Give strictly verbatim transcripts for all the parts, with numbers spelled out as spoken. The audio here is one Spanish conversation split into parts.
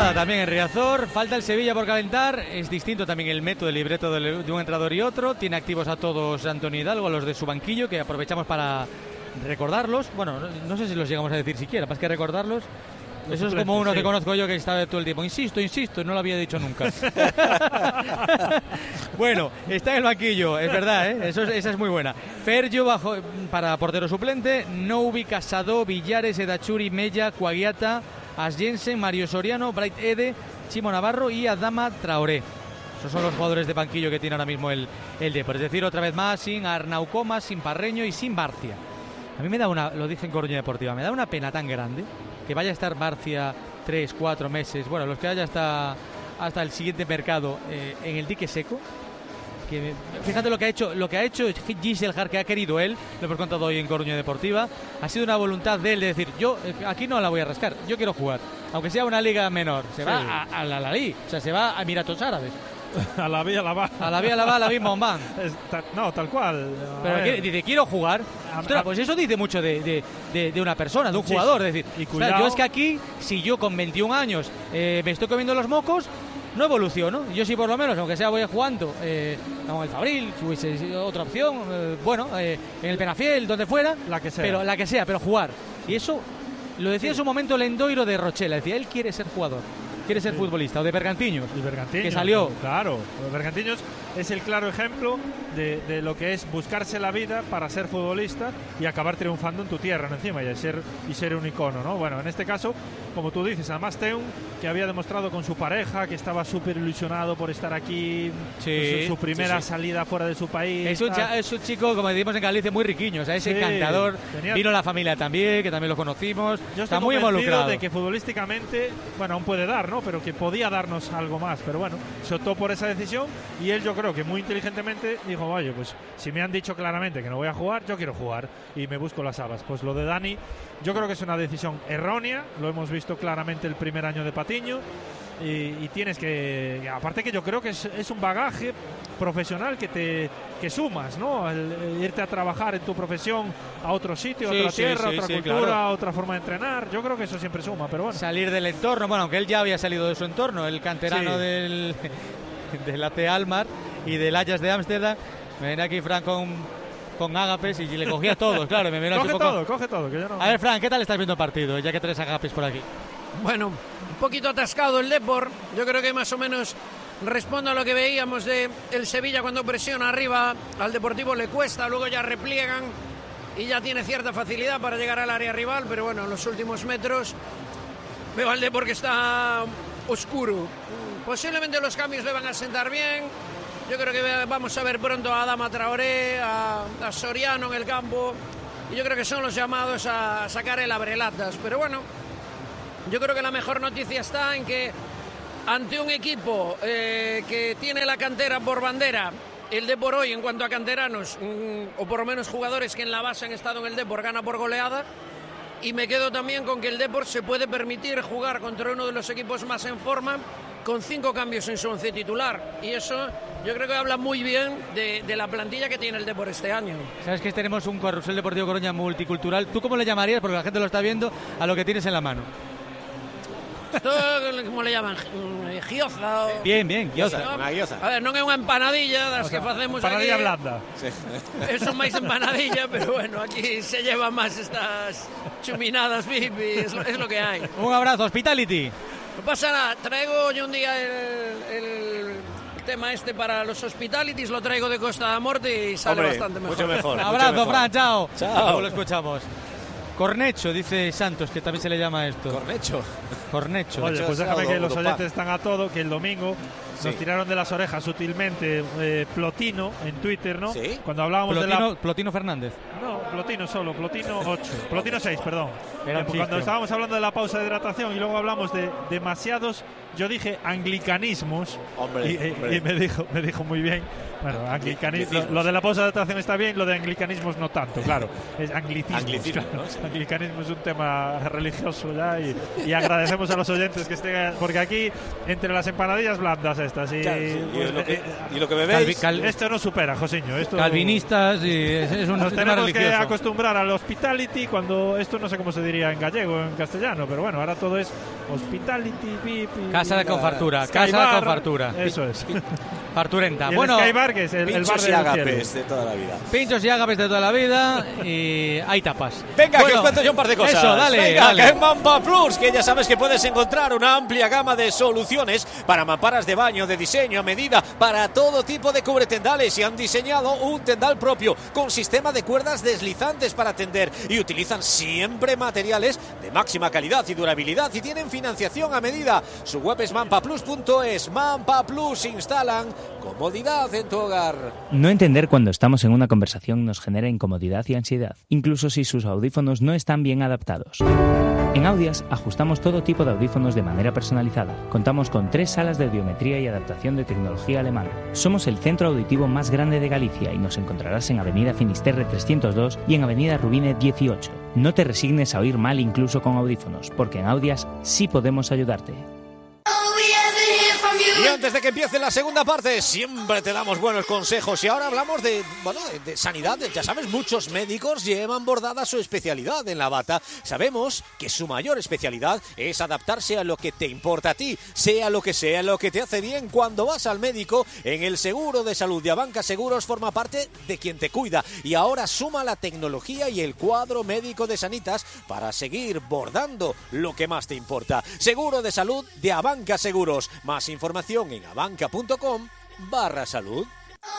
jornada también en Riazor. Falta el Sevilla por calentar. Es distinto también el método, el libreto de un entrenador y otro. Tiene activos a todos Antonio Hidalgo, a los de su banquillo, que aprovechamos para recordarlos. Bueno, no, no sé si los llegamos a decir siquiera, más que recordarlos. Eso es como uno sí. que conozco yo que está todo el tiempo. Insisto, insisto, no lo había dicho nunca. Bueno, está en el banquillo, es verdad, ¿eh? Eso es, esa es muy buena. Fergio bajo, para portero suplente. Noubi, Casado, Villares, Edachuri, Mella, Cuagliata, Asjensen, Mario Soriano, Bright Ede, Chimo Navarro y Adama Traoré. Esos son los jugadores de banquillo que tiene ahora mismo el, el Depor. Es decir, otra vez más, sin Arnau Comas, sin Parreño y sin Barcia. A mí me da una, lo dije en Coruña Deportiva, me da una pena tan grande que vaya a estar Barcia tres, cuatro meses, bueno, los que haya hasta, hasta el siguiente mercado eh, en el dique seco. Que, fíjate lo que ha hecho lo que ha hecho Giselhard, que ha querido él, lo hemos contado hoy en Coruña Deportiva, ha sido una voluntad de él de decir, yo aquí no la voy a rascar, yo quiero jugar, aunque sea una liga menor, se sí. va a, a la Lalí, o sea, se va a Emiratos Árabes. A la vía la va. A la vía la va, a la misma Bombán. No, tal cual. Pero aquí, dice, quiero jugar. Ostras, pues eso dice mucho de, de, de, de una persona, de un jugador. Es decir, y o sea, yo es que aquí, si yo con veintiún años eh, me estoy comiendo los mocos, no evoluciono. Yo sí, por lo menos, aunque sea voy jugando eh, con el Fabril, si hubiese otra opción, eh, bueno, eh, en el Penafiel, donde fuera, la que sea. Pero la que sea, pero jugar. Y eso lo decía sí. en su momento Lendoiro de Rochela. Decía, él quiere ser jugador. Quiere ser sí. futbolista, o de Bergantiños, y Bergantiños, que salió. Claro, Bergantiños es el claro ejemplo de, de lo que es buscarse la vida para ser futbolista y acabar triunfando en tu tierra, ¿no? Encima, y ser, y ser un icono, ¿no? Bueno, en este caso, como tú dices, además Teun, que había demostrado con su pareja, que estaba súper ilusionado por estar aquí, sí, su, su primera sí, sí. salida fuera de su país. Es un, cha, es un chico, como decimos en Galicia, muy riquiño, o sea, es sí, encantador. Tenía... Vino la familia también, que también lo conocimos. Yo está muy involucrado. De que futbolísticamente, bueno, aún puede dar, ¿no? Pero que podía darnos algo más, pero bueno, se optó por esa decisión y él, yo creo que muy inteligentemente dijo, oye, pues si me han dicho claramente que no voy a jugar, yo quiero jugar y me busco las habas. Pues lo de Dani, yo creo que es una decisión errónea, lo hemos visto claramente el primer año de Patiño. Y, y tienes que, aparte que yo creo que es, es un bagaje profesional que te que sumas, ¿no? El, el irte a trabajar en tu profesión a otro sitio, sí, a otra sí, tierra, sí, otra sí, cultura, claro. otra forma de entrenar. Yo creo que eso siempre suma, pero bueno. Salir del entorno, bueno, aunque él ya había salido de su entorno, el canterano sí. del del A C Almar y del Ajax de Ámsterdam. Me viene aquí Fran con con ágapes y le cogía todos, claro. Me viene coge aquí todo, poco... coge todo. Que yo no... A ver, Fran, ¿qué tal estás viendo el partido? Ya que traes ágapes por aquí. Bueno, un poquito atascado el Depor. Yo creo que más o menos responde a lo que veíamos de el Sevilla cuando presiona arriba. Al Deportivo le cuesta, luego ya repliegan y ya tiene cierta facilidad para llegar al área rival. Pero bueno, en los últimos metros veo al Depor que está oscuro. Posiblemente los cambios le van a sentar bien. Yo creo que vamos a ver pronto a Adama Traoré, a, a Soriano en el campo. Y yo creo que son los llamados a sacar el abrelatas. Pero bueno, yo creo que la mejor noticia está en que ante un equipo eh, que tiene la cantera por bandera, el Depor hoy en cuanto a canteranos, mm, o por lo menos jugadores que en la base han estado en el Depor, gana por goleada. Y me quedo también con que el Depor se puede permitir jugar contra uno de los equipos más en forma con cinco cambios en su once titular. Y eso yo creo que habla muy bien de, de la plantilla que tiene el Depor este año. Sabes que tenemos un Carrusel Deportivo Coruña multicultural. ¿Tú cómo le llamarías, porque la gente lo está viendo, a lo que tienes en la mano? Esto, ¿cómo le llaman? Gioza. O... Bien, bien, gioza. No, una gioza. A ver, non é unha empanadilla das o sea, que facemos empanadilla aquí. Empanadilla blanda. Sí. Eso máis empanadilla, pero bueno, aquí se llevan más estas chuminadas, bibi, es, es lo que hay. Un abrazo, Hospitality. No pasa nada, traigo yo un día el, el tema este para los Hospitalities, lo traigo de Costa da Morte y sale Hombre, bastante mejor. Mucho mejor. Un abrazo, mucho mejor. Fran, chao. Chao. Luego lo escuchamos. Cornecho, dice Santos, que también se le llama esto. Cornecho. Cornecho. Oye, pues déjame que los Europa. oyentes están a todo, que el domingo sí. nos tiraron de las orejas sutilmente eh, Plotino en Twitter, ¿no? Sí. Cuando hablábamos Plotino, de la... Plotino Fernández. No, Plotino solo, Plotino ocho. Plotino seis, perdón. Era Eh, un cuando chiste. estábamos hablando de la pausa de hidratación y luego hablamos de demasiados, yo dije anglicanismos. Hombre, y, hombre. y me dijo me dijo muy bien. Bueno, anglicanismo, lo, lo de la pausa de hidratación está bien, lo de anglicanismos no tanto, claro. Es anglicismo. Anglicismo, claro. ¿no? Anglicanismo es un tema religioso ya y, y agradecemos a los oyentes que estén, porque aquí entre las empanadillas blandas, estas. Y, claro, sí, pues, y, lo que, eh, y lo que bebéis. Cal, cal, esto no supera, Josiño. Esto, calvinistas, y es, es un nos sistema tenemos religioso. que acostumbrar al hospitality, cuando esto no sé cómo se diría en gallego o en castellano, pero bueno, ahora todo es hospitality, pip, y, casa de confartura, Sky casa bar, de confartura. Eso es. Farturenta. Y bueno, el Sky Bar, que es el, el bar Pinchos de y los agapes cielos. de toda la vida. pinchos y agapes de toda la vida y hay tapas. Venga, bueno, que os cuento yo un par de cosas. Eso, dale, Venga, dale. que en Mampa Plus, que ya sabes que puedes encontrar una amplia gama de soluciones para mamparas de baño, de diseño a medida, para todo tipo de cubretendales, y han diseñado un tendal propio con sistema de cuerdas deslizantes para tender, y utilizan siempre materiales de máxima calidad y durabilidad, y tienen financiación a medida. Su web es mampa plus punto es. Mampa Plus, instalan comodidad en tu hogar. No entender cuando estamos en una conversación nos genera incomodidad y ansiedad, incluso si sus audífonos no están bien adaptados. En Audias ajustamos todo tipo de audífonos de manera personalizada. Contamos con tres salas de audiometría y adaptación de tecnología alemana. Somos el centro auditivo más grande de Galicia y nos encontrarás en Avenida Finisterre trescientos dos y en Avenida Rubine dieciocho. No te resignes a oír mal incluso con audífonos, porque en Audias sí podemos ayudarte. Y antes de que empiece la segunda parte, siempre te damos buenos consejos. Y ahora hablamos de, bueno, de, de sanidad. Ya sabes, muchos médicos llevan bordada su especialidad en la bata. Sabemos que su mayor especialidad es adaptarse a lo que te importa a ti, sea lo que sea, lo que te hace bien. Cuando vas al médico, en el seguro de salud de Abanca Seguros forma parte de quien te cuida. Y ahora suma la tecnología y el cuadro médico de Sanitas para seguir bordando lo que más te importa. Seguro de salud de Abanca Seguros. Más información en abanca.com barra salud.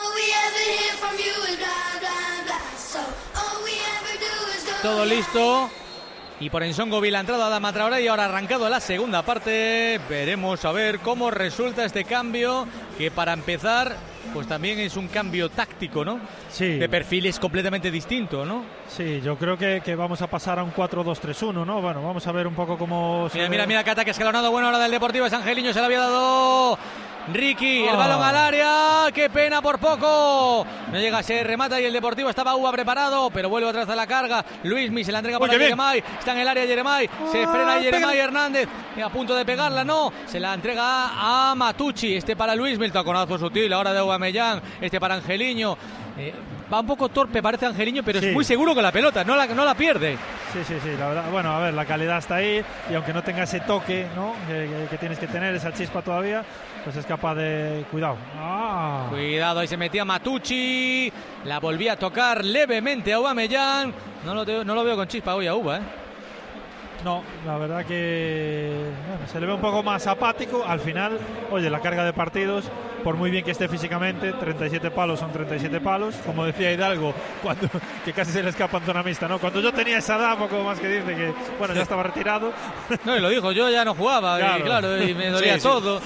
Todo listo. Y por Ensongoville la entrada de Adama Traoré y ahora arrancado la segunda parte. Veremos a ver cómo resulta este cambio, que para empezar pues también es un cambio táctico, ¿no? Sí. De perfil es completamente distinto, ¿no? Sí, yo creo que, que vamos a pasar a un cuatro dos tres uno, ¿no? Bueno, vamos a ver un poco cómo... Mira, se... mira, mira, que ataque escalonado, bueno ahora del Deportivo, es Angeliño, se le había dado Ricky, el Oh. balón al área, qué pena por poco, no llega, se remata y el Deportivo estaba Uva preparado, pero vuelve otra vez a la carga, Luismi se la entrega para Jeremai, está en el área Jeremai, se Ah, frena Jeremai pega. Hernández, a punto de pegarla, no, se la entrega a Matucci, este para Luismi, el taconazo sutil, ahora de Aubameyang, este para Angeliño, eh, va un poco torpe parece Angeliño, pero Sí. es muy seguro con la pelota, no la, no la pierde. Sí, sí, sí, la verdad, bueno, a ver, la calidad está ahí y aunque no tenga ese toque, ¿no? Que, que, que tienes que tener, esa chispa todavía, pues es capaz de... Cuidado. Ah. Cuidado, ahí se metía Matucci, la volvía a tocar levemente a Aubameyang, no lo, veo, no lo veo con chispa hoy a Uva, ¿eh? No, la verdad que bueno, se le ve un poco más apático. Al final, oye, la carga de partidos, por muy bien que esté físicamente, treinta y siete palos son treinta y siete palos. Como decía Hidalgo, cuando que casi se le escapa en zona mixta, ¿no? Cuando yo tenía esa edad, poco más que dice que, bueno, ya estaba retirado. No, y lo dijo, yo ya no jugaba, Claro. y claro, y me dolía Sí, sí. todo.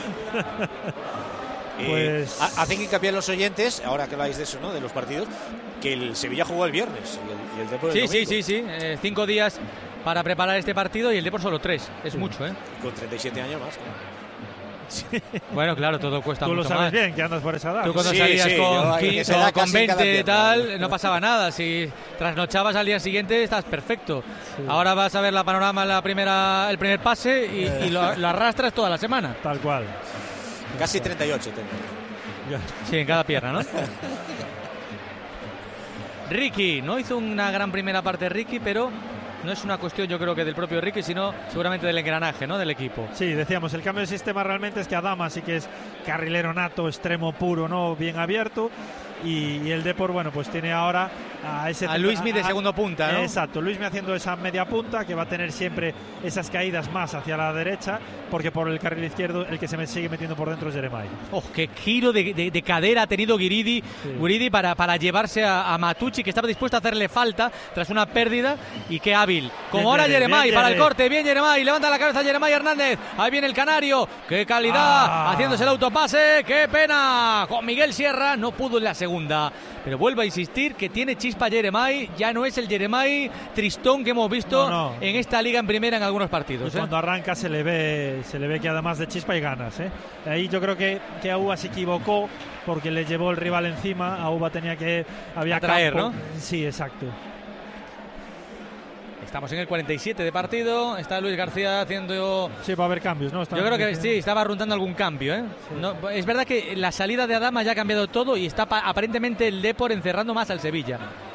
Pues- Eh, ha- hacen hincapié los oyentes, ahora que habláis de eso, ¿no? De los partidos, que el Sevilla jugó el viernes y el, y el Depor el Sí, sí, domingo. sí, sí, eh, cinco días para preparar este partido y el Depor solo tres, es mucho, ¿eh? Con treinta y siete años más. claro. Bueno, claro, todo cuesta Tú lo mucho sabes más. bien, que andas por esa edad. Tú cuando Sí, salías sí, con, yo, hay que quince se da o con casi en cada veinte y pierna. tal, no pasaba nada. Si trasnochabas al día siguiente, estás perfecto. Ahora vas a ver la panorama, la primera, el primer pase y, y lo, lo arrastras toda la semana. Tal cual. Casi treinta y ocho tengo. Sí, en cada pierna, ¿no? Ricky, no hizo una gran primera parte Ricky, pero no es una cuestión, yo creo que del propio Ricky, sino seguramente del engranaje, ¿no? Del equipo. Sí, decíamos, el cambio de sistema realmente es que Adama sí que es carrilero nato, extremo puro, ¿no? Bien abierto. Y, y el Depor, bueno, pues tiene ahora a ese... A Luismi de segundo punta, ¿no? Exacto, Luismi haciendo esa media punta, que va a tener siempre esas caídas más hacia la derecha, porque por el carril izquierdo el que se me sigue metiendo por dentro es Jeremai. Oh, qué giro de, de- de cadera ha tenido Guiridi, Sí. Guiridi para, para llevarse a, a Matucci, que estaba dispuesto a hacerle falta tras una pérdida, y qué hábil. Como Bien, ahora Jeremy, Jeremai, bien, para el Jeremy. corte, bien Jeremai, levanta la cabeza Jeremai Hernández, ahí viene el canario, qué calidad, Ah. haciéndose el autopase, qué pena, con Miguel Sierra, no pudo en la segunda, pero vuelvo a insistir que tiene chispa Jeremai, ya no es el Jeremai tristón que hemos visto No, no. en esta liga en primera en algunos Y partidos. ¿eh? cuando arranca se le ve se le ve que además de chispa hay ganas, ¿eh? Ahí yo creo que, que Auba se equivocó porque le llevó el rival encima. Auba tenía que... Había Atraer, campo. ¿no? Sí, exacto. Estamos en el cuarenta y siete de partido. Está Luis García haciendo... Sí, va a haber cambios, ¿no? Está Yo creo que diciendo... sí, estaba rondando algún cambio, ¿eh? Sí. No, es verdad que la salida de Adama ya ha cambiado todo y está aparentemente el Depor encerrando más al Sevilla.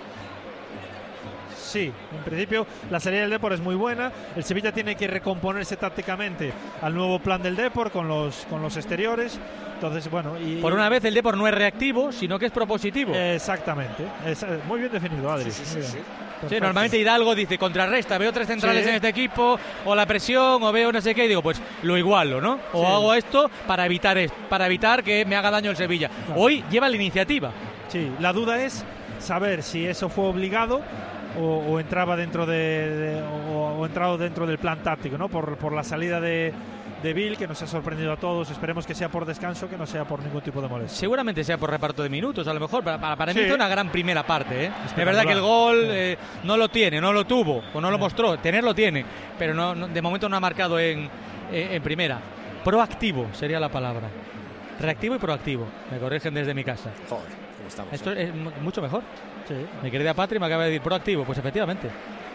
Sí, en principio la salida del Depor es muy buena. El Sevilla tiene que recomponerse tácticamente al nuevo plan del Depor con los, con los exteriores. Entonces, bueno... Y, Por una vez el Depor no es reactivo, sino que es propositivo. Exactamente. Es, muy bien definido, Adri. Sí, sí, sí, Muy bien. sí. Sí, normalmente Hidalgo dice contrarresta, veo tres centrales Sí. en este equipo, o la presión, o veo no sé qué, y digo, pues lo igualo, ¿no? O Sí. hago esto para evitar esto, para evitar que me haga daño el Sevilla. Claro. Hoy lleva la iniciativa. Sí, la duda es saber si eso fue obligado o, o entraba dentro de, de- o, o entrado dentro del plan táctico, ¿no? Por, por la salida de, de Bill, que nos ha sorprendido a todos. Esperemos que sea por descanso, que no sea por ningún tipo de molestia. Seguramente sea por reparto de minutos, a lo mejor. Para, para, para mí Sí. hizo una gran primera parte, ¿eh? Es Espectacular. verdad que el gol Sí. eh, no lo tiene, no lo tuvo, o no lo Sí. mostró. Tenerlo tiene, pero no, no- de momento no ha marcado en, en, en primera. Proactivo sería la palabra. Reactivo y proactivo. Me corrigen desde mi casa. Joder, ¿cómo estamos? Esto es mu- mucho mejor. Sí. Mi querida Patri me acaba de decir proactivo, pues efectivamente.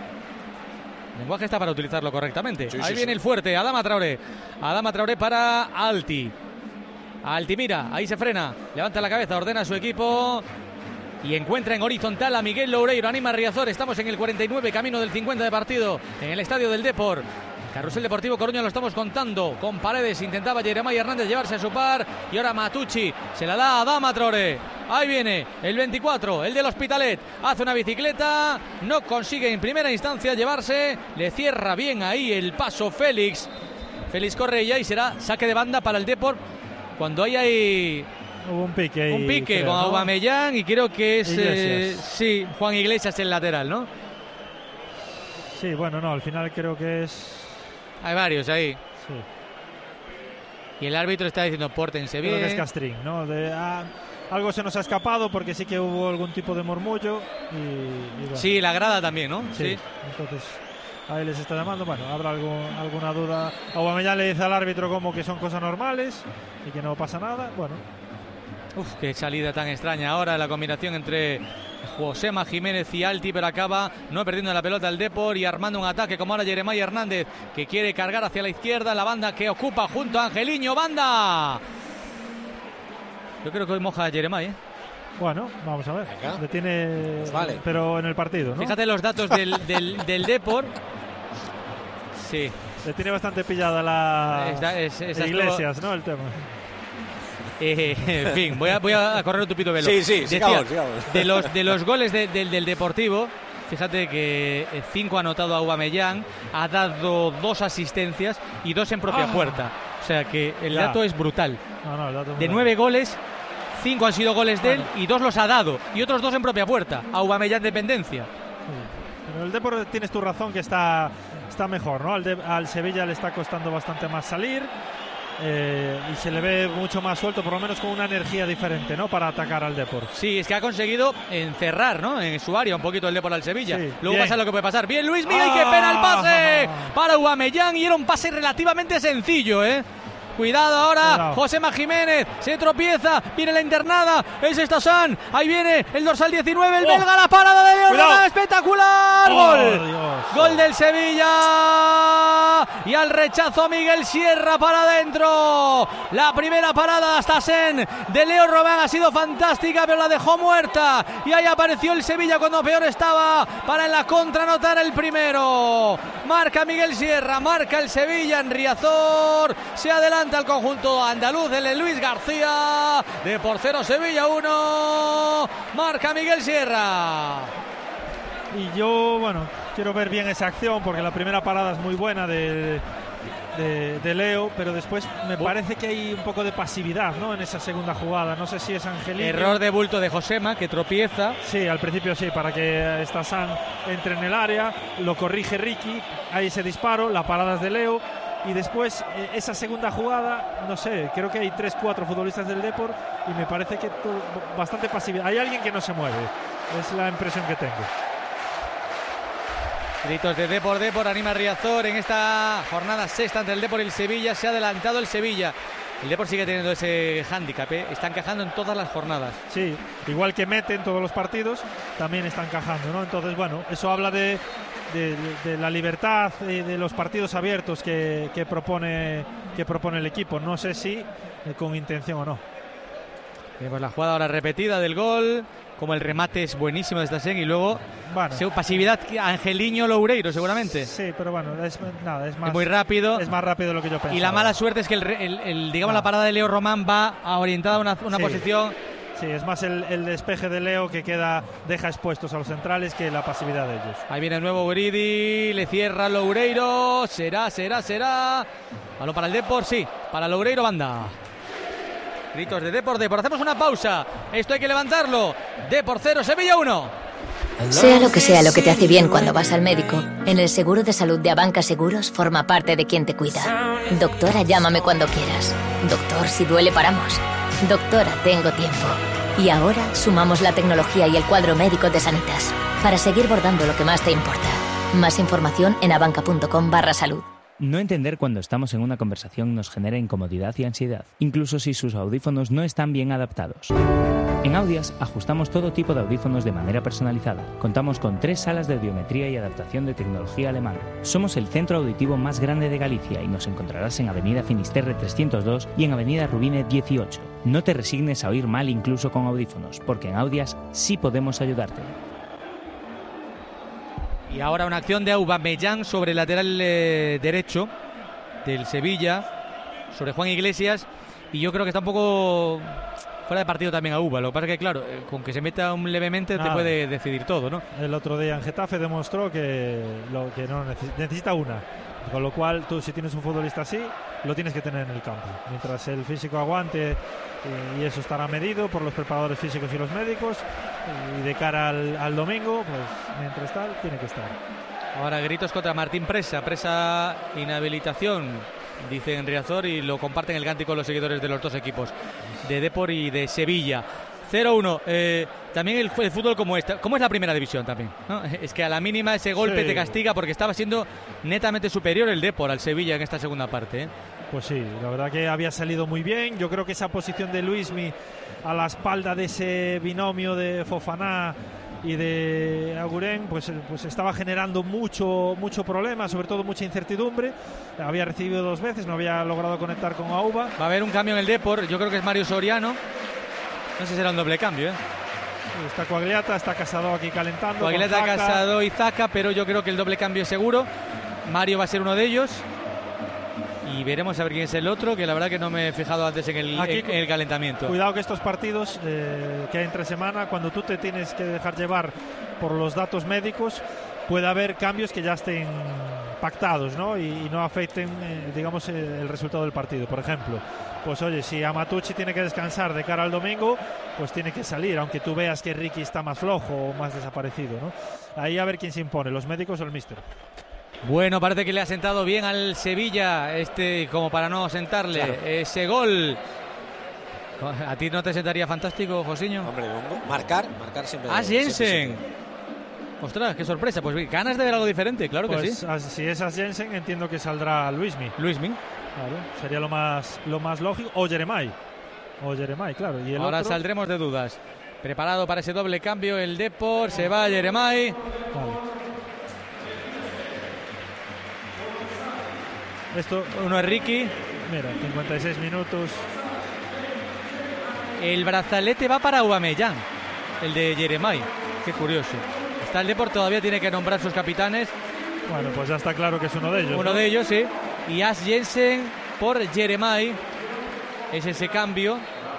El lenguaje está para utilizarlo correctamente. Sí, Ahí sí, viene sí. el fuerte, Adama Traoré. Adama Traoré para Alti. Alti mira, ahí se frena, levanta la cabeza, ordena a su equipo y encuentra en horizontal a Miguel Loureiro. Anima Riazor, estamos en el cuarenta y nueve, camino del cincuenta de partido, en el estadio del Depor. Carrusel Deportivo Coruña lo estamos contando. Con Paredes intentaba Jeremiah Hernández llevarse a su par. Y ahora Matucci se la da a Adama Traoré. Ahí viene el veinticuatro, el del Hospitalet. Hace una bicicleta. No consigue en primera instancia llevarse. Le cierra bien ahí el paso Félix. Félix Correia y será saque de banda para el Depor. Cuando hay ahí Hubo un pique ahí, un pique creo, con ¿no? Aubameyang y creo que es eh, Iglesias. sí, Juan Iglesias el lateral, ¿no? Sí, bueno, no, al final creo que es... Hay varios ahí. Sí, Y el árbitro está diciendo pórtense creo que es bien. Castrín, ¿no? De, ah, algo se nos ha escapado porque sí que hubo algún tipo de murmullo y... y bueno. Sí, la grada también, ¿no? Sí, entonces ahí les está llamando. Bueno, habrá algo, alguna duda. Aubameyang le dice al árbitro como que son cosas normales y que no pasa nada. Bueno, Uf, qué salida tan extraña ahora la combinación entre Josema Jiménez y Alti, pero acaba no perdiendo la pelota el Depor y armando un ataque como ahora Jeremiah Hernández, que quiere cargar hacia la izquierda, la banda que ocupa junto a Angeliño. ¡Banda! Yo creo que hoy moja a Jeremiah, ¿eh? bueno, vamos a ver. Venga. Le tiene, Pues vale. pero en el partido, ¿no? Fíjate los datos del, del, del Depor. Sí, Le tiene bastante pillada la Esta- es- esa Iglesias, ¿no? El tema. Eh, en fin, voy a, voy a correr un tupito velo. Sí, sí, Decía, sigamos, sigamos. De los, de los goles de- del, del Deportivo, fíjate que eh, cinco ha anotado Aubameyang, ha dado dos asistencias y dos en propia Ah. puerta. O sea que el Ya. dato es brutal. No, no, el dato es De muy nueve goles, cinco han sido goles de él Bueno. y dos los ha dado. Y otros dos en propia puerta. Aubameyang dependencia. Sí. Pero el Depor, tienes tu razón, que está, está mejor, ¿no? Al, de- al Sevilla le está costando bastante más salir eh, y se le ve mucho más suelto, por lo menos con una energía diferente, ¿no? Para atacar al Depor. Sí, es que ha conseguido encerrar, ¿no? En su área un poquito el Depor al Sevilla. Sí, Luego bien. pasa lo que puede pasar. Bien, Luis Miguel, qué Ah. pena el pase para Aubameyang y era un pase relativamente sencillo, ¿eh? Cuidado ahora, Cuidado. Josema Jiménez, se tropieza, viene la internada, es Estasan, ahí viene el dorsal diecinueve, el Oh. belga, la parada de Leo Cuidado. Román, espectacular, Oh, gol, Dios. gol del Sevilla, y al rechazo Miguel Sierra para adentro, la primera parada hasta Sen de Leo Román ha sido fantástica, pero la dejó muerta, y ahí apareció el Sevilla cuando peor estaba, para en la contra anotar el primero, marca Miguel Sierra, marca el Sevilla en Riazor, se adelanta al conjunto andaluz, el de Luis García, de por cero Sevilla uno, marca Miguel Sierra. Y yo, bueno, quiero ver bien esa acción porque la primera parada es muy buena de, de, de Leo, pero después me Bu- parece que hay un poco de pasividad, ¿no? En esa segunda jugada. No sé si es Angelino. Error de bulto de Josema, que tropieza. Sí, al principio sí, para que Stassan entre en el área, lo corrige Ricky, hay ese disparo, la parada es de Leo, y después eh, esa segunda jugada, no sé, creo que hay tres, cuatro futbolistas del Depor y me parece que todo- bastante pasividad. Hay alguien que no se mueve, es la impresión que tengo. Gritos de Depor, Depor, anima Riazor en esta jornada sexta entre el Depor y el Sevilla. Se ha adelantado el Sevilla. El Depor sigue teniendo ese hándicap, ¿eh? Está encajando en todas las jornadas. Sí, igual que mete en todos los partidos, también está encajando, ¿no? Entonces, bueno, eso habla de, de, de la libertad y de los partidos abiertos que, que, propone, que propone el equipo. No sé si eh, con intención o no. Vemos la jugada ahora repetida del gol, como el remate es buenísimo de Stasen y luego bueno, pasividad Angeliño Loureiro seguramente. Sí, pero bueno, es, nada, es, más, es muy rápido. Es más rápido de lo que yo pensaba. Y la mala suerte es que el, el, el digamos no. la parada de Leo Román va a orientada a una, una sí. posición. Sí, es más el, el despeje de Leo que queda deja expuestos a los centrales que la pasividad de ellos. Ahí viene el nuevo Gridi, le cierra Loureiro, será, será, será. Balón para el Depor, sí, para Loureiro, banda. Gritos de Depor, Depor. Hacemos una pausa. Esto hay que levantarlo. Depor cero, Sevilla uno. Sea lo que sea lo que te hace bien cuando vas al médico, en el seguro de salud de Abanca Seguros forma parte de quien te cuida. Doctora, llámame cuando quieras. Doctor, si duele paramos. Doctora, tengo tiempo. Y ahora sumamos la tecnología y el cuadro médico de Sanitas para seguir bordando lo que más te importa. Más información en abanca.com barra salud. No entender cuando estamos en una conversación nos genera incomodidad y ansiedad, incluso si sus audífonos no están bien adaptados. En Audias ajustamos todo tipo de audífonos de manera personalizada. Contamos con tres salas de audiometría y adaptación de tecnología alemana. Somos el centro auditivo más grande de Galicia y nos encontrarás en Avenida Finisterre trescientos dos y en Avenida Rubine dieciocho. No te resignes a oír mal incluso con audífonos, porque en Audias sí podemos ayudarte. Y ahora una acción de Aubameyang sobre el lateral eh, derecho del Sevilla, sobre Juan Iglesias, y yo creo que está un poco fuera de partido también Auba. Lo que pasa es que, claro, eh, con que se meta un levemente Nada. te puede decidir todo, ¿no? El otro día en Getafe demostró que, lo, que no necesita, necesita una, con lo cual tú si tienes un futbolista así, lo tienes que tener en el campo. Mientras el físico aguante, y eso estará medido por los preparadores físicos y los médicos, y de cara al, al domingo, pues mientras tal, tiene que estar. Ahora gritos contra Martín Presa, Presa inhabilitación, dice en Riazor, y lo comparten el cántico los seguidores de los dos equipos, de Depor y de Sevilla. cero uno, eh, también el, el fútbol como esta, como es la primera división también, ¿no? Es que a la mínima ese golpe sí. te castiga, porque estaba siendo netamente superior el Depor al Sevilla en esta segunda parte, ¿eh? Pues sí, la verdad que había salido muy bien. Yo creo que esa posición de Luismi a la espalda de ese binomio de Fofana y de Aguren, pues, pues estaba generando mucho, mucho problema, sobre todo mucha incertidumbre. Había recibido dos veces, no había logrado conectar con Auba. Va a haber un cambio en el Depor, yo creo que es Mario Soriano. No sé si será un doble cambio, ¿eh? Está Coagliata, está Casado aquí calentando. Coagliata, Casado y Zaca, pero yo creo que el doble cambio es seguro. Mario va a ser uno de ellos. Y veremos a ver quién es el otro, que la verdad que no me he fijado antes en el, Aquí, en, en el calentamiento. Cuidado que estos partidos eh, que hay entre semana, cuando tú te tienes que dejar llevar por los datos médicos, puede haber cambios que ya estén pactados, ¿no? Y, y no afecten, eh, digamos, el, el resultado del partido. Por ejemplo, pues oye, si Amatucci tiene que descansar de cara al domingo, pues tiene que salir, aunque tú veas que Ricky está más flojo o más desaparecido, ¿no? Ahí a ver quién se impone, los médicos o el míster. Bueno, parece que le ha sentado bien al Sevilla, este, como para no sentarle, claro. Ese gol. ¿A ti no te sentaría fantástico, Josiño? Hombre, marcar, marcar siempre. Ah, Jensen. Ostras, qué sorpresa. Pues ganas de ver algo diferente, claro pues, que sí. Si es a Jensen, entiendo que saldrá Luismi. Luismi. Claro, sería lo más, lo más lógico. O Jeremai. O Jeremai, claro. Y el Ahora otro... saldremos de dudas. Preparado para ese doble cambio el Depor, se va Jeremai. Vale. Esto, uno es Ricky. Mira, cincuenta y seis minutos. El brazalete va para Aubameyang, el de Jeremai. Qué curioso. Está el Depor, todavía tiene que nombrar sus capitanes. Bueno, pues ya está claro que es uno de ellos. Uno ¿no? de ellos, sí. Y As Jensen por Jeremai. Es ese cambio.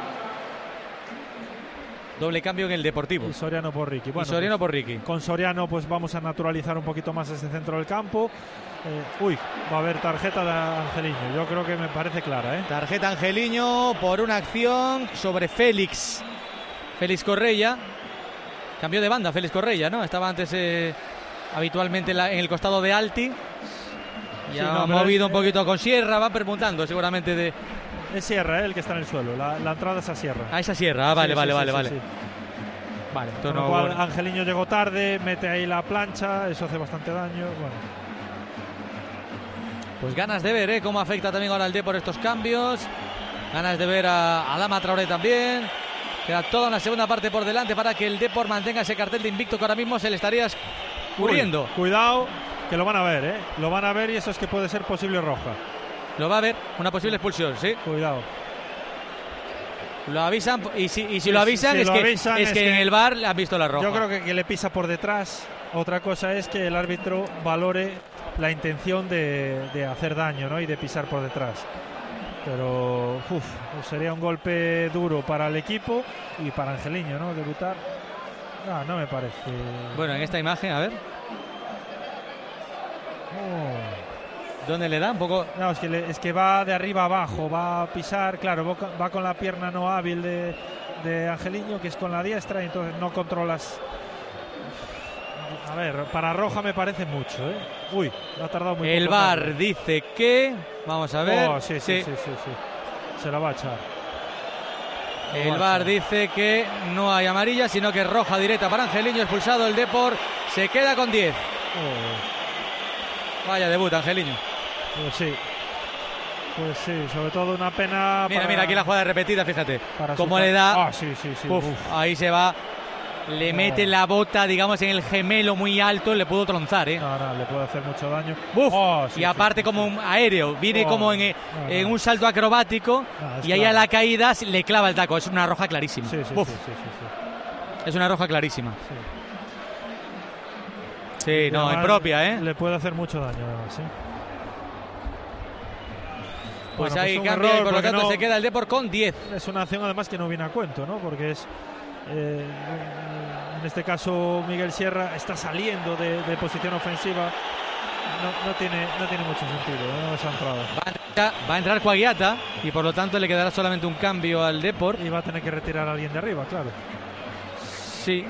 Doble cambio en el Deportivo. Y Soriano por Ricky. Bueno, y Soriano pues, por Ricky. Con Soriano pues vamos a naturalizar un poquito más ese centro del campo. Eh, uy, va a haber tarjeta de Angeliño. Yo creo que me parece clara, ¿eh? Tarjeta Angeliño por una acción sobre Félix. Félix Correia. Cambió de banda Félix Correia, ¿no? Estaba antes eh, habitualmente la, en el costado de Alti. Y sí, ha no, movido es, un poquito con Sierra. Va preguntando seguramente de... Es Sierra, ¿eh? El que está en el suelo. La, la entrada es a Sierra. Ah, esa Sierra. Ah, vale, sí, vale, sí, vale, sí, vale. Sí, sí. Vale, Con lo no, cual, bueno. Angeliño llegó tarde, mete ahí la plancha, eso hace bastante daño. Bueno. Pues ganas de ver ¿eh? cómo afecta también ahora al Depor estos cambios. Ganas de ver a Adama Traoré también. Queda toda una segunda parte por delante para que el Depor mantenga ese cartel de invicto que ahora mismo se le estaría escurriendo. Uy, cuidado, que lo van a ver, ¿eh? Lo van a ver y eso es que puede ser posible roja. Lo va a ver, una posible expulsión, sí. Cuidado. Lo avisan y si, y si lo avisan, si es, lo que, avisan es, es que, que en el V A R le han visto la roja. Yo creo que, que le pisa por detrás. Otra cosa es que el árbitro valore la intención de, de hacer daño, ¿no? Y de pisar por detrás. Pero uf, sería un golpe duro para el equipo y para Angeliño, ¿no? Debutar. No, no me parece. Bueno, en esta imagen, a ver. Oh. ¿Dónde le da? Un poco. No, es que, le, es que va de arriba abajo, va a pisar, claro, va, va con la pierna no hábil de, de Angeliño, que es con la diestra, y entonces no controlas. A ver, para roja me parece mucho, ¿eh? Uy, ha tardado muy El poco. V A R dice que. Vamos a ver. Oh, sí, sí, sí, sí, sí, sí. Se la va a echar. El V A R dice que no hay amarilla, sino que roja directa para Angeliño, expulsado el Depor, se queda con diez. Oh. Vaya debut, Angeliño. Pues sí. Pues sí, sobre todo una pena. Mira, para, mira, aquí la jugada repetida, fíjate. Cómo su... le da. Ah, sí, sí, sí. Uf, Uf. ahí se va. Le mete oh. la bota, digamos, en el gemelo muy alto, le pudo tronzar, ¿eh? No, no, le puede hacer mucho daño. Uf, oh, sí, y aparte sí, como un aéreo, viene oh, como en, no, en no. un salto acrobático no, y ahí claro. a la caída le clava el taco. Es una roja clarísima. Sí, sí, Uf. sí, sí, sí, sí. Es una roja clarísima. Sí, sí no, además, impropia, ¿eh? Le puede hacer mucho daño, además, ¿eh? Pues bueno, ahí pues cambia y por lo tanto no, se queda el Depor con diez. Es una acción además que no viene a cuento, ¿no? Porque es... Eh, en este caso Miguel Sierra está saliendo de, de posición ofensiva. No, no, tiene, no tiene mucho sentido, ¿no? Esa entrada. Va a, entrar, va a entrar Cuagliata y por lo tanto le quedará solamente un cambio al Depor. Y va a tener que retirar a alguien de arriba, claro. Sí.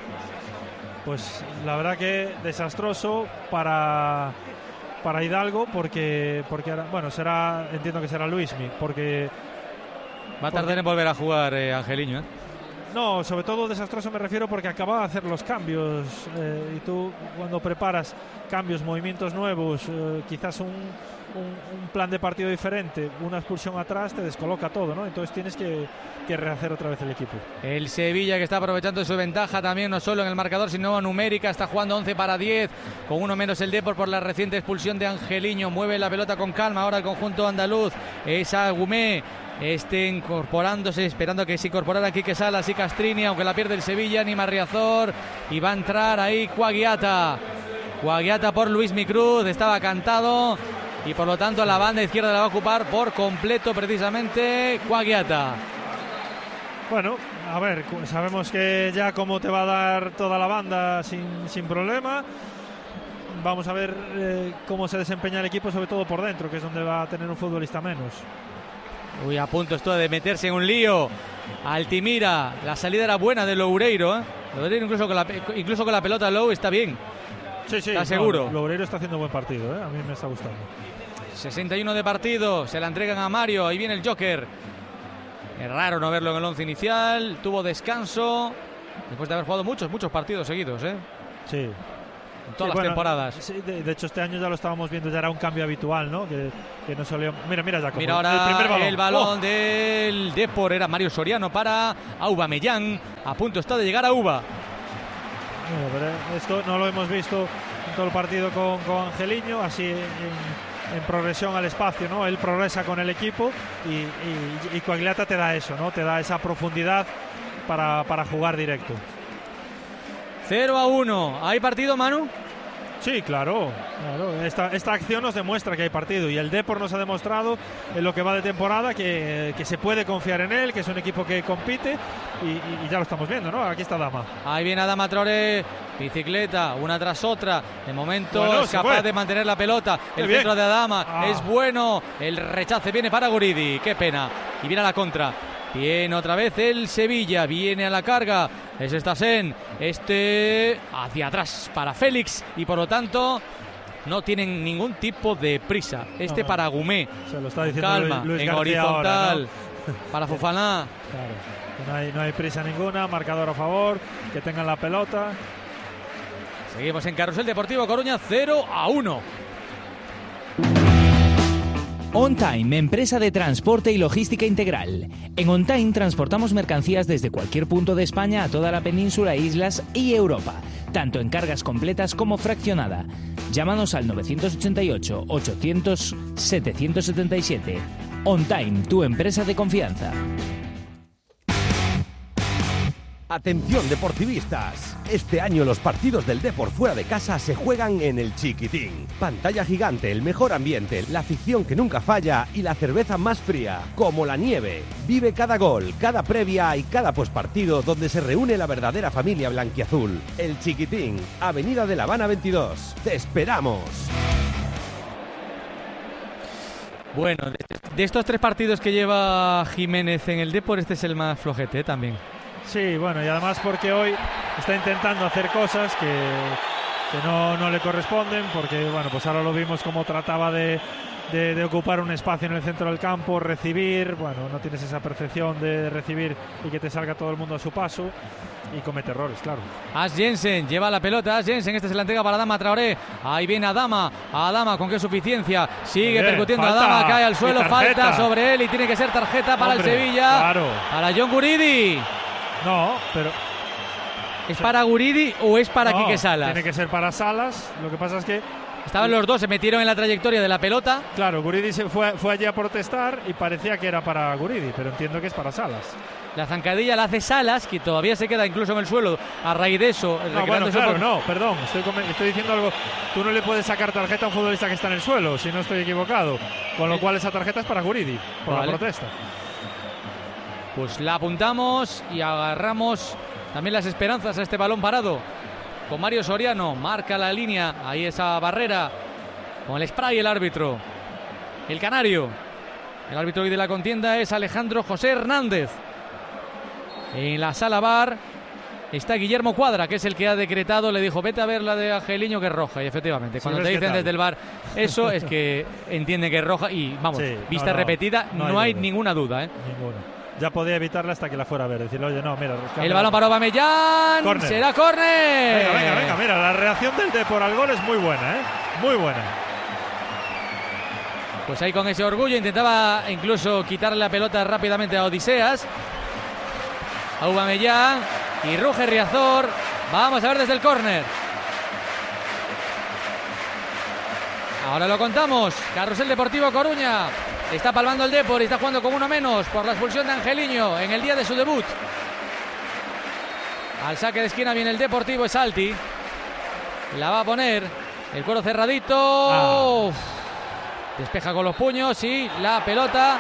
Pues la verdad que desastroso para... para Hidalgo porque porque ahora, bueno, será, entiendo que será Luismi, porque va a tardar porque, en volver a jugar eh, Angeliño, ¿eh? No, sobre todo desastroso me refiero porque acaba de hacer los cambios eh, y tú cuando preparas cambios, movimientos nuevos, eh, quizás un, un, un plan de partido diferente, una expulsión atrás te descoloca todo, ¿no? Entonces tienes que, que rehacer otra vez el equipo. El Sevilla que está aprovechando su ventaja también, no solo en el marcador, sino numérica, está jugando once para diez, con uno menos el Depor por la reciente expulsión de Angeliño. Mueve la pelota con calma ahora el conjunto andaluz, es Agumé. Este incorporándose, esperando que se incorporara Quique Salas y Castrini, aunque la pierde el Sevilla, ni Marriazor, y va a entrar ahí Cuagliata. Cuagliata por Luismi Cruz, estaba cantado y por lo tanto la banda izquierda la va a ocupar por completo precisamente Cuagliata. Bueno, a ver, sabemos que ya cómo te va a dar toda la banda sin, sin problema. Vamos a ver eh, cómo se desempeña el equipo, sobre todo por dentro, que es donde va a tener un futbolista menos. Uy, a punto esto de meterse en un lío. Altimira, la salida era buena de Loureiro, ¿eh? Loureiro incluso con la, incluso con la pelota Lou está bien. Sí, sí, está seguro. No, Loureiro está haciendo buen partido, ¿eh? A mí me está gustando. sesenta y uno de partido, se la entregan a Mario, ahí viene el Joker. Es raro no verlo en el once inicial, tuvo descanso, después de haber jugado muchos, muchos partidos seguidos, ¿eh? Sí. En todas sí, las bueno, temporadas. Sí, de, de hecho este año ya lo estábamos viendo, ya era un cambio habitual, ¿no? Que, que no solía... Mira, mira, ya como mira ahora el primer balón, el balón ¡oh! del Depor, era Mario Soriano para Aubameyang, a punto está de llegar a Uba. Bueno, pero esto no lo hemos visto en todo el partido con, con Angeliño, así en, en progresión al espacio, ¿no? Él progresa con el equipo y, y, y Cuagliata te da eso, ¿no? Te da esa profundidad para, para jugar directo. cero a uno. ¿Hay partido, Manu? Sí, claro, claro. Esta, esta acción nos demuestra que hay partido y el Depor nos ha demostrado en lo que va de temporada que, que se puede confiar en él, que es un equipo que compite y, y, y ya lo estamos viendo, ¿no? Aquí está Adama. Ahí viene Adama Traoré, bicicleta, una tras otra. De momento bueno, es capaz de mantener la pelota. El Qué centro bien. de Adama Ah. es bueno. El rechace viene para Guridi. Qué pena. Y viene a la contra. Viene otra vez el Sevilla, viene a la carga, es Stassen, este hacia atrás para Félix y por lo tanto no tienen ningún tipo de prisa. Este no, para Gumé, se lo está diciendo calma, Luis, Luis en García horizontal, ahora, ¿no? para Fofana. Claro, no hay, no hay prisa ninguna, marcador a favor, que tengan la pelota. Seguimos en Carrusel Deportivo Coruña, cero a uno. On Time, empresa de transporte y logística integral. En On Time transportamos mercancías desde cualquier punto de España a toda la península, islas y Europa, tanto en cargas completas como fraccionada. Llámanos al nueve ocho ocho, ochocientos, setecientos setenta y siete. On Time, tu empresa de confianza. Atención deportivistas, este año los partidos del Depor fuera de casa se juegan en el Chiquitín. Pantalla gigante, el mejor ambiente, la afición que nunca falla y la cerveza más fría, como la nieve. Vive cada gol, cada previa y cada pospartido donde se reúne la verdadera familia blanquiazul. El Chiquitín, Avenida de La Habana veintidós. ¡Te esperamos! Bueno, de, de estos tres partidos que lleva Jiménez en el Depor, este es el más flojete, ¿eh? También. Sí, bueno, y además porque hoy está intentando hacer cosas que, que no, no le corresponden, porque bueno, pues ahora lo vimos como trataba de, de, de ocupar un espacio en el centro del campo, recibir, bueno, no tienes esa percepción de recibir y que te salga todo el mundo a su paso y comete errores, claro. As Jensen lleva la pelota, As Jensen, esta se la entrega para Adama Traoré, ahí viene Adama, Adama con qué suficiencia, sigue Bien, percutiendo falta, Adama, cae al suelo, falta sobre él y tiene que ser tarjeta para Hombre, el Sevilla, claro. para John Guridi. No, pero... ¿Es para Guridi o es para no, Quique Salas? Tiene que ser para Salas, lo que pasa es que... Estaban los dos, se metieron en la trayectoria de la pelota. Claro, Guridi se fue, fue allí a protestar y parecía que era para Guridi, pero entiendo que es para Salas. La zancadilla la hace Salas, que todavía se queda incluso en el suelo a raíz de eso. No, bueno, claro, no, perdón, estoy, estoy diciendo algo. Tú no le puedes sacar tarjeta a un futbolista que está en el suelo, si no estoy equivocado. Con lo cual esa tarjeta es para Guridi, por vale. la protesta. Pues la apuntamos y agarramos también las esperanzas a este balón parado. Con Mario Soriano, marca la línea, ahí esa barrera. Con el spray el árbitro, el canario. El árbitro hoy de la contienda es Alejandro José Hernández. En la sala V A R está Guillermo Cuadra, que es el que ha decretado, le dijo, vete a ver la de Angeliño que es roja. Y efectivamente, cuando sí, te dicen desde el V A R eso, es que entienden que es roja. Y vamos, sí, vista no, no, repetida, no, no hay, hay hay ninguna duda, ¿eh? Ninguna. Ya podía evitarla hasta que la fuera a ver. Decirle, oye, no, mira. El balón para Aubameyang. Corner. Será córner. Venga, venga, venga. Mira, la reacción del Depor al gol es muy buena, ¿eh? Muy buena. Pues ahí con ese orgullo intentaba incluso quitarle la pelota rápidamente a Odiseas. Aubameyang y Ruge Riazor. Vamos a ver desde el córner. Ahora lo contamos. Carrusel Deportivo Coruña. Está palmando el Depor y está jugando con uno menos por la expulsión de Angeliño en el día de su debut. Al saque de esquina viene el Deportivo, es Salti. La va a poner. El cuero cerradito. Ah. Despeja con los puños y la pelota.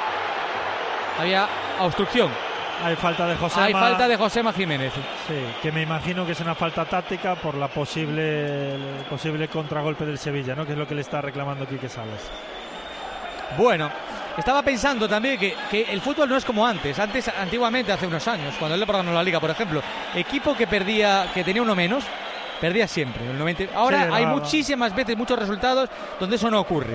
Había obstrucción. Hay falta de Josema. Hay falta de Josema Jiménez. Sí, que me imagino que es una falta táctica por la posible, el posible contragolpe del Sevilla, ¿no? Que es lo que le está reclamando Quique Salas. Bueno, estaba pensando también que, que el fútbol no es como antes. Antes, antiguamente, hace unos años, cuando el Depor ganó la Liga, por ejemplo, equipo que perdía, que tenía uno menos, perdía siempre. El noventa. Ahora sí, hay no, muchísimas veces, muchos resultados donde eso no ocurre.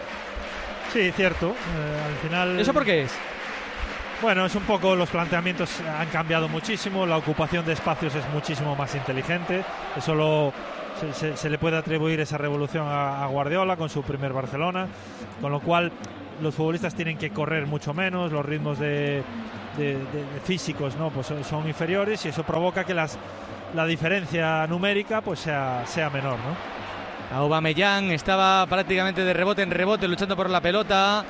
Sí, cierto. Eh, al final. ¿Eso por qué es? Bueno, es un poco, los planteamientos han cambiado muchísimo, la ocupación de espacios es muchísimo más inteligente. Eso lo, se, se, se le puede atribuir esa revolución a, a Guardiola con su primer Barcelona, con lo cual los futbolistas tienen que correr mucho menos, los ritmos de, de, de, de físicos, ¿no? Pues son, son inferiores y eso provoca que las, la diferencia numérica pues sea, sea menor, ¿no? Aubameyang estaba prácticamente de rebote en rebote luchando por la pelota,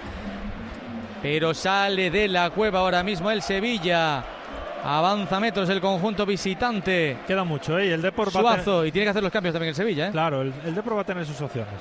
pero sale de la cueva ahora mismo el Sevilla. Avanza metros el conjunto visitante. Queda mucho, ¿eh? Y el Depor Suazo, va a tener... y tiene que hacer los cambios también el Sevilla, ¿eh? Claro, el, el Depor va a tener sus opciones.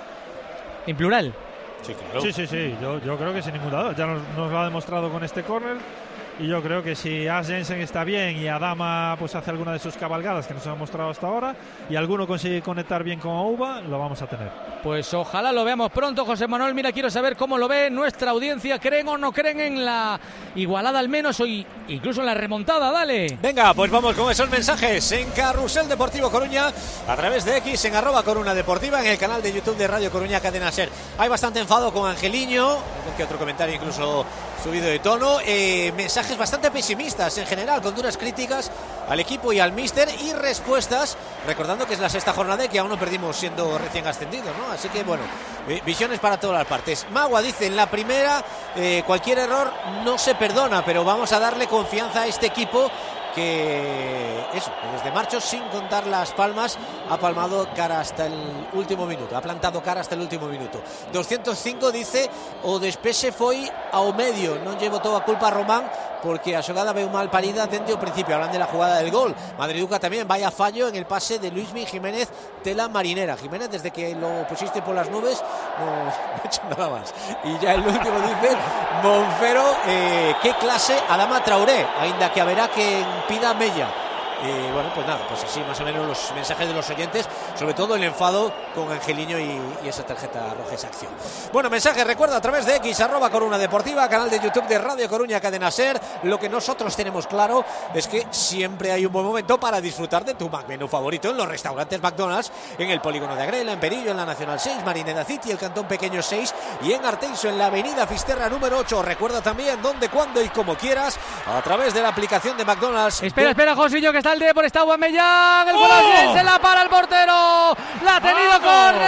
En plural. Sí, claro. Sí, sí, sí, yo, yo creo que sin ninguna duda. Ya nos, nos lo ha demostrado con este córner. Y yo creo que si As Jensen está bien y Adama pues hace alguna de sus cabalgadas que nos ha mostrado hasta ahora y alguno consigue conectar bien con Auba, lo vamos a tener. Pues ojalá lo veamos pronto, José Manuel. Mira, quiero saber cómo lo ve nuestra audiencia. ¿Creen o no creen en la igualada al menos o incluso en la remontada? Dale. Venga, pues vamos con esos mensajes en Carrusel Deportivo Coruña, a través de X, en arroba Coruna Deportiva, en el canal de YouTube de Radio Coruña Cadena Ser. Hay bastante enfado con Angeliño, algún que otro comentario incluso subido de tono, eh, mensajes bastante pesimistas en general, con duras críticas al equipo y al míster, y respuestas, recordando que es la sexta jornada y que aún no perdimos siendo recién ascendidos, ¿no? Así que bueno, visiones para todas las partes. Magua dice, en la primera eh, cualquier error no se perdona, pero vamos a darle confianza a este equipo que eso, que desde marzo, sin contar las palmas, ha palmado cara hasta el último minuto, ha plantado cara hasta el último minuto. doscientos cinco dice, o despese foi ao medio, non llevo toda a culpa a Román, porque a xogada veu mal parida dende o principio. Hablan de la jugada del gol. Madriduca también, vaya fallo en el pase de Luismi Jiménez de la Marinera. Jiménez, desde que lo pusiste por las nubes, no, no ha hecho nada más. Y ya el último dice, Monfero, eh, qué clase Adama Traoré, ainda que haberá que pida Mella. Y bueno, pues nada, pues así más o menos los mensajes de los oyentes, sobre todo el enfado con Angeliño y, y esa tarjeta roja, esa acción. Bueno, mensaje, recuerda, a través de X, arroba Coruna Deportiva, canal de YouTube de Radio Coruña, Cadena Ser. Lo que nosotros tenemos claro es que siempre hay un buen momento para disfrutar de tu menú favorito en los restaurantes McDonald's, en el Polígono de Agrela, en Perillo, en la Nacional seis, Marineda City, el Cantón Pequeño seis, y en Arteixo, en la Avenida Fisterra número ocho. Recuerda también dónde, cuándo y como quieras, a través de la aplicación de McDonald's. Espera, espera, Josillo, que está el Depor, está Aubameyang, el ¡oh! Se la para el portero, la ha tenido,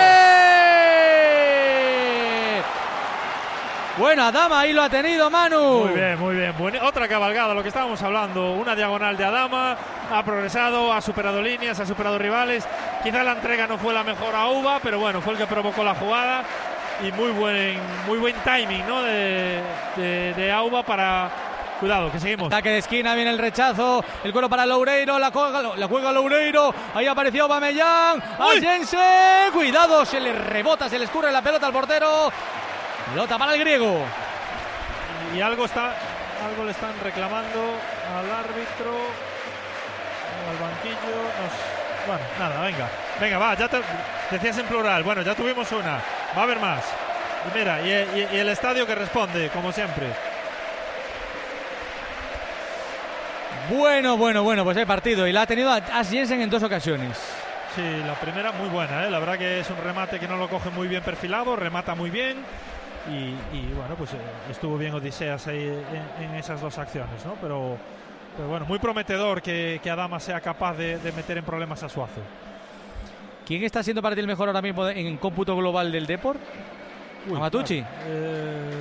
corre. Buena Adama, ahí lo ha tenido Manu. Muy bien, muy bien. Buen... Otra cabalgada, lo que estábamos hablando. Una diagonal de Adama, ha progresado, ha superado líneas, ha superado rivales. Quizá la entrega no fue la mejor a Uba, pero bueno, fue el que provocó la jugada. Y muy buen, muy buen timing, ¿no? De, de, de Auba para... Cuidado, que seguimos. Ataque de esquina, viene el rechazo. El cuero para Loureiro, la juega, la juega Loureiro. Ahí apareció Aubameyang. A Jensen. Cuidado, se le rebota, se le escurre la pelota al portero. Pelota para el griego. Y algo está, algo le están reclamando al árbitro, al banquillo. Nos, bueno, nada, venga. Venga, va, ya te decías en plural. Bueno, ya tuvimos una. Va a haber más. Y mira, y, y, y el estadio que responde, como siempre. Bueno, bueno, bueno, pues hay partido y la ha tenido Ash Jensen en dos ocasiones. Sí, la primera muy buena, ¿eh? La verdad que es un remate que no lo coge muy bien perfilado, remata muy bien y, y bueno, pues eh, estuvo bien Odiseas ahí en, en esas dos acciones, ¿no? Pero, pero bueno, muy prometedor que, que Adama sea capaz de, de meter en problemas a Suazo. ¿Quién está siendo para ti el mejor ahora mismo en cómputo global del Depor? ¿Amatucci? Claro. Eh...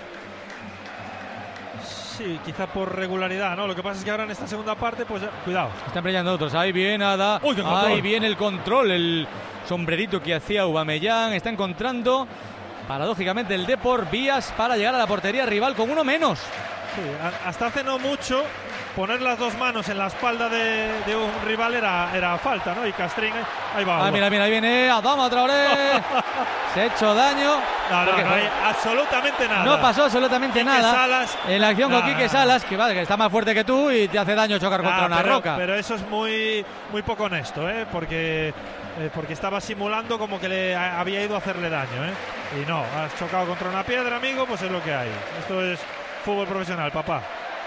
Sí, quizá por regularidad, ¿no? Lo que pasa es que ahora en esta segunda parte, pues cuidado. Están brillando otros. Ahí viene Ada. Uy, ahí viene el control, el sombrerito que hacía Aubameyang. Está encontrando, paradójicamente, el Depor vías para llegar a la portería rival con uno menos. Sí, hasta hace no mucho poner las dos manos en la espalda de, de un rival era, era falta, ¿no? Y Castrín, ahí va. Ah, mira, mira, ahí viene Adama Traoré. Se ha hecho daño. No, no, no hay absolutamente nada. No pasó absolutamente Quique nada. Salas, en la acción no, con Quique no, Salas, que, vale, que está más fuerte que tú y te hace daño chocar contra ah, una pero, roca. Pero eso es muy, muy poco honesto, ¿eh? Porque, eh, porque estaba simulando como que le a, había ido a hacerle daño, ¿eh? Y no, has chocado contra una piedra, amigo, pues es lo que hay. Esto es fútbol profesional, papá.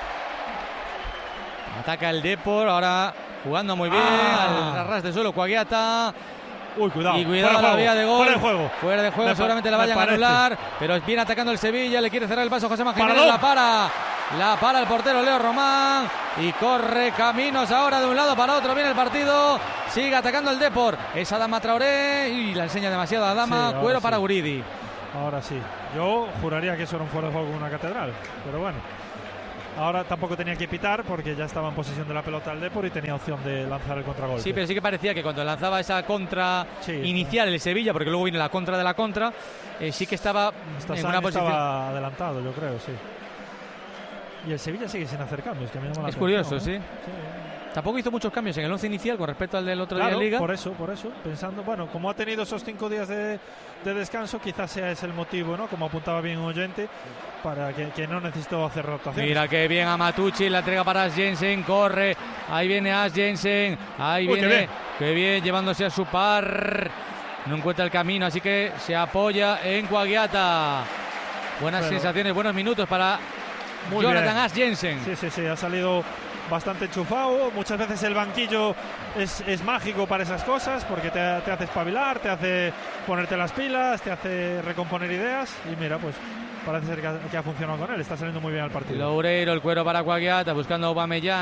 Ataca el Depor, ahora jugando muy bien, ah. al ras de suelo, Cuagliata. Uy, cuidado. Y cuidado la vía de gol. Fuera de juego. Fuera de juego, me seguramente la vayan a anular. Pero viene atacando el Sevilla, le quiere cerrar el paso José Jiménez, la para. La para el portero Leo Román. Y corre caminos ahora de un lado para otro. Viene el partido. Sigue atacando el Depor. Es Adama Traoré. Y la enseña demasiado a Adama. Sí, cuero sí. para Guridi. Ahora sí. Yo juraría que eso era un fuera de juego con una catedral. Pero bueno. Ahora tampoco tenía que pitar porque ya estaba en posesión de la pelota el Depor y tenía opción de lanzar el contragolpe. Sí, pero sí que parecía que cuando lanzaba esa contra sí, inicial el Sevilla, porque luego viene la contra de la contra, eh, sí que estaba Esta en una posición. Estaba adelantado, yo creo, sí. Y el Sevilla sigue sin hacer cambios. Que a mí no me la es curioso, ¿no? sí. sí. Tampoco hizo muchos cambios en el once inicial con respecto al del otro claro, día de Liga. Por eso, por eso. Pensando, bueno, como ha tenido esos cinco días de, de descanso, quizás sea ese el motivo, ¿no? Como apuntaba bien un oyente, para que, que no necesitó hacer rotaciones. Mira que bien Amatucci, la entrega para Ash Jensen, corre. Ahí viene Ash Jensen, ahí Uy, viene. Qué bien. qué bien, llevándose a su par. No encuentra el camino, así que se apoya en Cuagliata. Buenas Pero, sensaciones, buenos minutos para Jonathan Ash Jensen. Sí, sí, sí, ha salido bastante enchufado. Muchas veces el banquillo es, es mágico para esas cosas porque te, te hace espabilar, te hace ponerte las pilas, te hace recomponer ideas y mira, pues parece ser que ha, que ha funcionado con él. Está saliendo muy bien al partido. Loureiro, el cuero para Cuagliata, buscando a Aubameyang.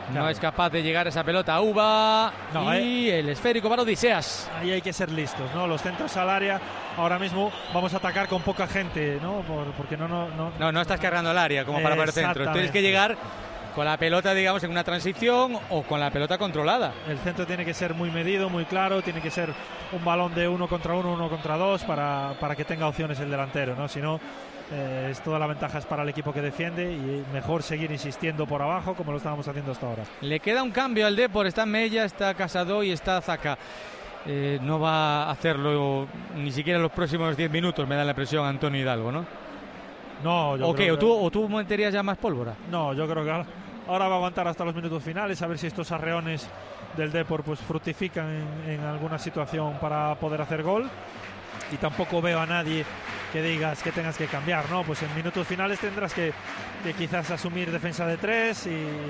No es capaz de llegar esa pelota a Uva. No, y eh. el esférico para Odiseas. Ahí hay que ser listos, ¿no? Los centros al área, ahora mismo vamos a atacar con poca gente, ¿no? Por, porque no, no, no. No, no estás cargando el área como para poner centros. Tienes que llegar con la pelota, digamos, en una transición o con la pelota controlada. El centro tiene que ser muy medido, muy claro, tiene que ser un balón de uno contra uno, uno contra dos para, para que tenga opciones el delantero, ¿no? Si no, eh, es toda la ventaja es para el equipo que defiende y mejor seguir insistiendo por abajo como lo estábamos haciendo hasta ahora. Le queda un cambio al Depor, está Mella, está Casado y está Zaca. Eh, no va a hacerlo ni siquiera en los próximos diez minutos, me da la impresión, Antonio Hidalgo, ¿no? No, yo ¿O qué? creo ¿O que... tú, ¿O tú meterías ya más pólvora? No, yo creo que ahora, ahora va a aguantar hasta los minutos finales, a ver si estos arreones del Depor pues fructifican en, en alguna situación para poder hacer gol. Y tampoco veo a nadie que digas que tengas que cambiar, ¿no? Pues en minutos finales tendrás que, que quizás asumir defensa de tres y,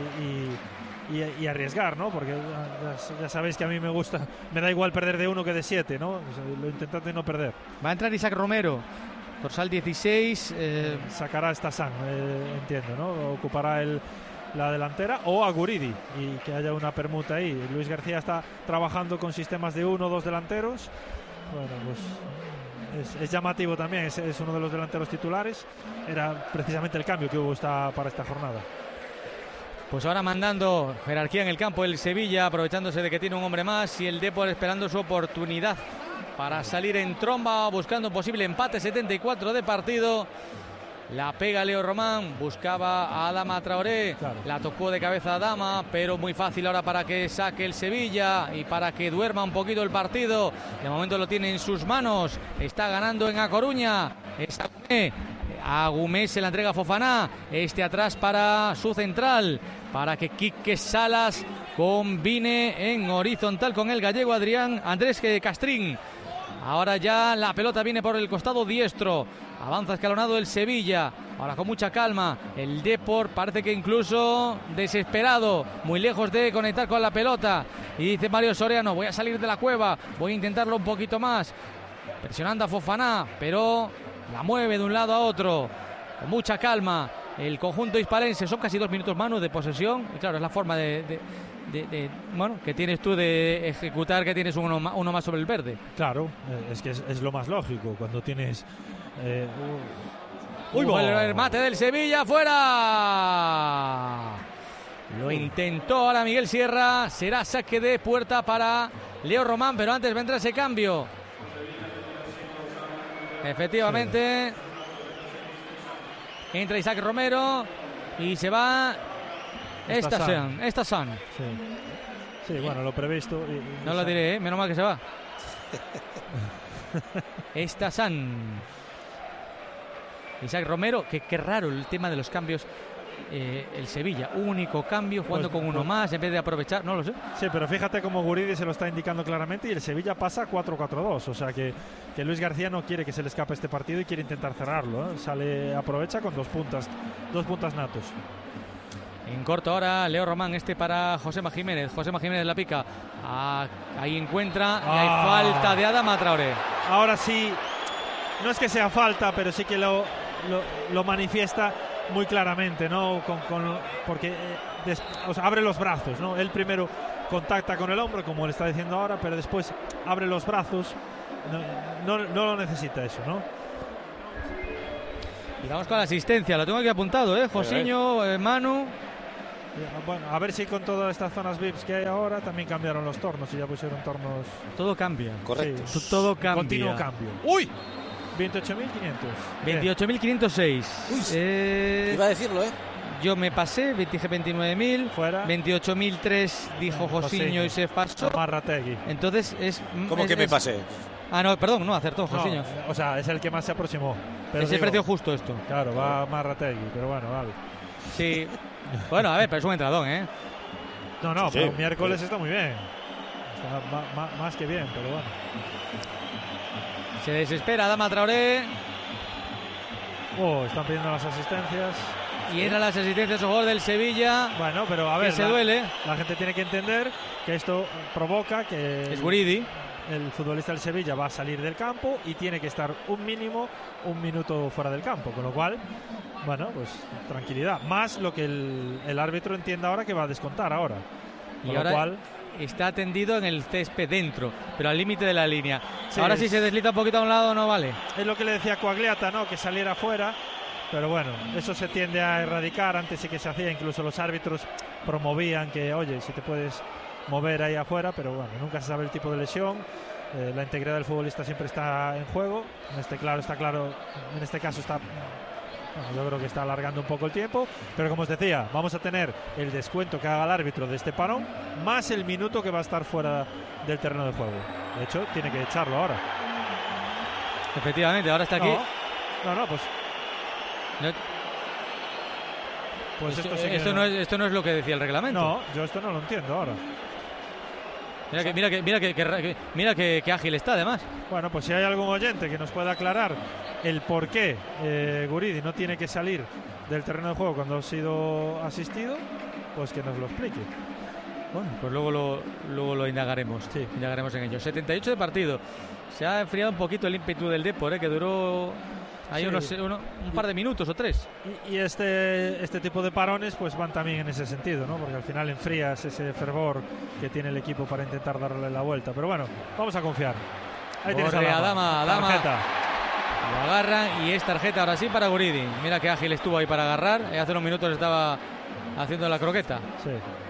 y, y, y arriesgar, ¿no? Porque ya, ya sabéis que a mí me gusta, me da igual perder de uno que de siete, ¿no? O sea, lo intentad de no perder. Va a entrar Isaac Romero, dorsal dieciséis. Eh... Sacará a Stassan, eh, entiendo, ¿no? Ocupará el, la delantera o a Guridi y que haya una permuta ahí. Luis García está trabajando con sistemas de uno o dos delanteros. Bueno, pues es, es llamativo también, es, es uno de los delanteros titulares. Era precisamente el cambio que hubo esta, para esta jornada. Pues ahora mandando jerarquía en el campo el Sevilla, aprovechándose de que tiene un hombre más, y el Depor esperando su oportunidad para salir en tromba, buscando un posible empate. Setenta y cuatro de partido. La pega Leo Román, buscaba a Adama Traoré, claro. La tocó de cabeza a Adama, pero muy fácil ahora para que saque el Sevilla y para que duerma un poquito el partido. De momento lo tiene en sus manos, está ganando en A Coruña. Es Agumé. Agumé se la entrega a Fofana, este atrás para su central, para que Quique Salas combine en horizontal con el gallego Adrián Andrés Castrín. Ahora ya la pelota viene por el costado diestro. Avanza escalonado el Sevilla. Ahora con mucha calma. El Depor parece que incluso desesperado. Muy lejos de conectar con la pelota. Y dice Mario Soriano, voy a salir de la cueva. Voy a intentarlo un poquito más. Presionando a Fofana. Pero la mueve de un lado a otro. Con mucha calma. El conjunto hispalense. Son casi dos minutos manos de posesión. Y claro, es la forma de... de De, de, bueno, que tienes tú de ejecutar, que tienes uno, uno más sobre el verde. Claro, es que es, es lo más lógico cuando tienes eh, uh, Uy, el remate del Sevilla fuera. Lo intentó ahora Miguel Sierra. Será saque de puerta para Leo Román, pero antes vendrá ese cambio. Efectivamente, sí. Entra Isaac Romero y se va Esta San, esta San. Sí. Sí, bueno, lo previsto. Y, y no lo diré, ¿eh? Menos mal que se va. Esta San. Isaac Romero, que qué raro el tema de los cambios. Eh, el Sevilla, único cambio, jugando pues, con uno pues, más en vez de aprovechar, no lo sé. Sí, pero fíjate cómo Guridi se lo está indicando claramente y el Sevilla pasa cuatro cuatro dos, o sea que, que Luis García no quiere que se le escape este partido y quiere intentar cerrarlo, ¿eh? Sale, aprovecha con dos puntas, dos puntas natos. En corto ahora Leo Román, este para Josema Jiménez. Josema Jiménez la pica. Ah, ahí encuentra. Ah. Y hay falta de Adama Traoré. Ahora sí, no es que sea falta, pero sí que lo, lo, lo manifiesta muy claramente, ¿no? Con, con, porque eh, des, o sea, abre los brazos, ¿no? Él primero contacta con el hombro, como le está diciendo ahora, pero después abre los brazos. No, no, no lo necesita eso, ¿no? Y vamos con la asistencia. Lo tengo aquí apuntado, ¿eh? Josiño, eh, Manu. Bueno, a ver si con todas estas zonas V I Ps que hay ahora también cambiaron los tornos y ya pusieron tornos. Todo cambia. Correcto. Sí, todo cambia. Continuo cambio. ¡Uy! veintiocho mil quinientos. veintiocho mil quinientos seis. Uy, eh, iba a decirlo, ¿eh? Yo me pasé, dije veintinueve mil. Fuera. veintiocho mil tres dijo Josiño y se pasó. Marrategui. Entonces es. ¿Cómo es, que me es, pasé? Ah, no, perdón, no, acertó Josiño. No, o sea, es el que más se aproximó. Pero es el digo, precio justo esto. Claro, va Marrategui, pero bueno, vale. Sí. Bueno, a ver, pero es un entradón, ¿eh? No, no, sí, pero sí. miércoles está muy bien. Está ma, ma, más que bien, pero bueno. Se desespera Adama Traoré. Oh, están pidiendo las asistencias. Y eran las asistencias a jugador del Sevilla. Bueno, pero a ver, que se la, duele. La gente tiene que entender que esto provoca que... Es Guridi. el futbolista del Sevilla va a salir del campo y tiene que estar un mínimo un minuto fuera del campo, con lo cual, bueno, pues tranquilidad. Más lo que el, el árbitro entienda ahora que va a descontar ahora. Con y lo ahora cual, está tendido en el césped dentro, pero al límite de la línea. Sí, ahora es, si se desliza un poquito a un lado no vale. Es lo que le decía Coagliata, ¿no? Que saliera fuera. Pero bueno, eso se tiende a erradicar. Antes sí que se hacía, incluso los árbitros promovían que, oye, si te puedes mover ahí afuera, pero bueno, nunca se sabe el tipo de lesión. Eh, la integridad del futbolista siempre está en juego. En este claro está claro, en este caso está, bueno, yo creo que está alargando un poco el tiempo, pero como os decía, vamos a tener el descuento que haga el árbitro de este parón, más el minuto que va a estar fuera del terreno de juego. De hecho, tiene que echarlo ahora. Efectivamente, ahora está aquí. No, no, no pues... No, Pues esto, esto, sí que esto, no es, esto no es lo que decía el reglamento. No, yo esto no lo entiendo ahora. Mira que, mira que, mira que, que, que mira que, que ágil está, además. Bueno, pues si hay algún oyente que nos pueda aclarar el por qué eh, Guridi no tiene que salir del terreno de juego cuando ha sido asistido, pues que nos lo explique. Bueno, pues luego lo, luego lo indagaremos. Sí. Indagaremos en ello. setenta y ocho de partido. Se ha enfriado un poquito el ímpetu del Depor, ¿eh? Que duró ahí Sí. unos, uno, un par de minutos o tres. Y, y este, este tipo de parones pues van también en ese sentido, ¿no? Porque al final enfrías ese fervor que tiene el equipo para intentar darle la vuelta. Pero bueno, vamos a confiar. Ahí tienes a Corre Dama. Adama, Adama. Tarjeta. Lo agarran y es tarjeta ahora sí para Guridi. Mira qué ágil estuvo ahí para agarrar. Eh, Hace unos minutos estaba haciendo la croqueta. Sí.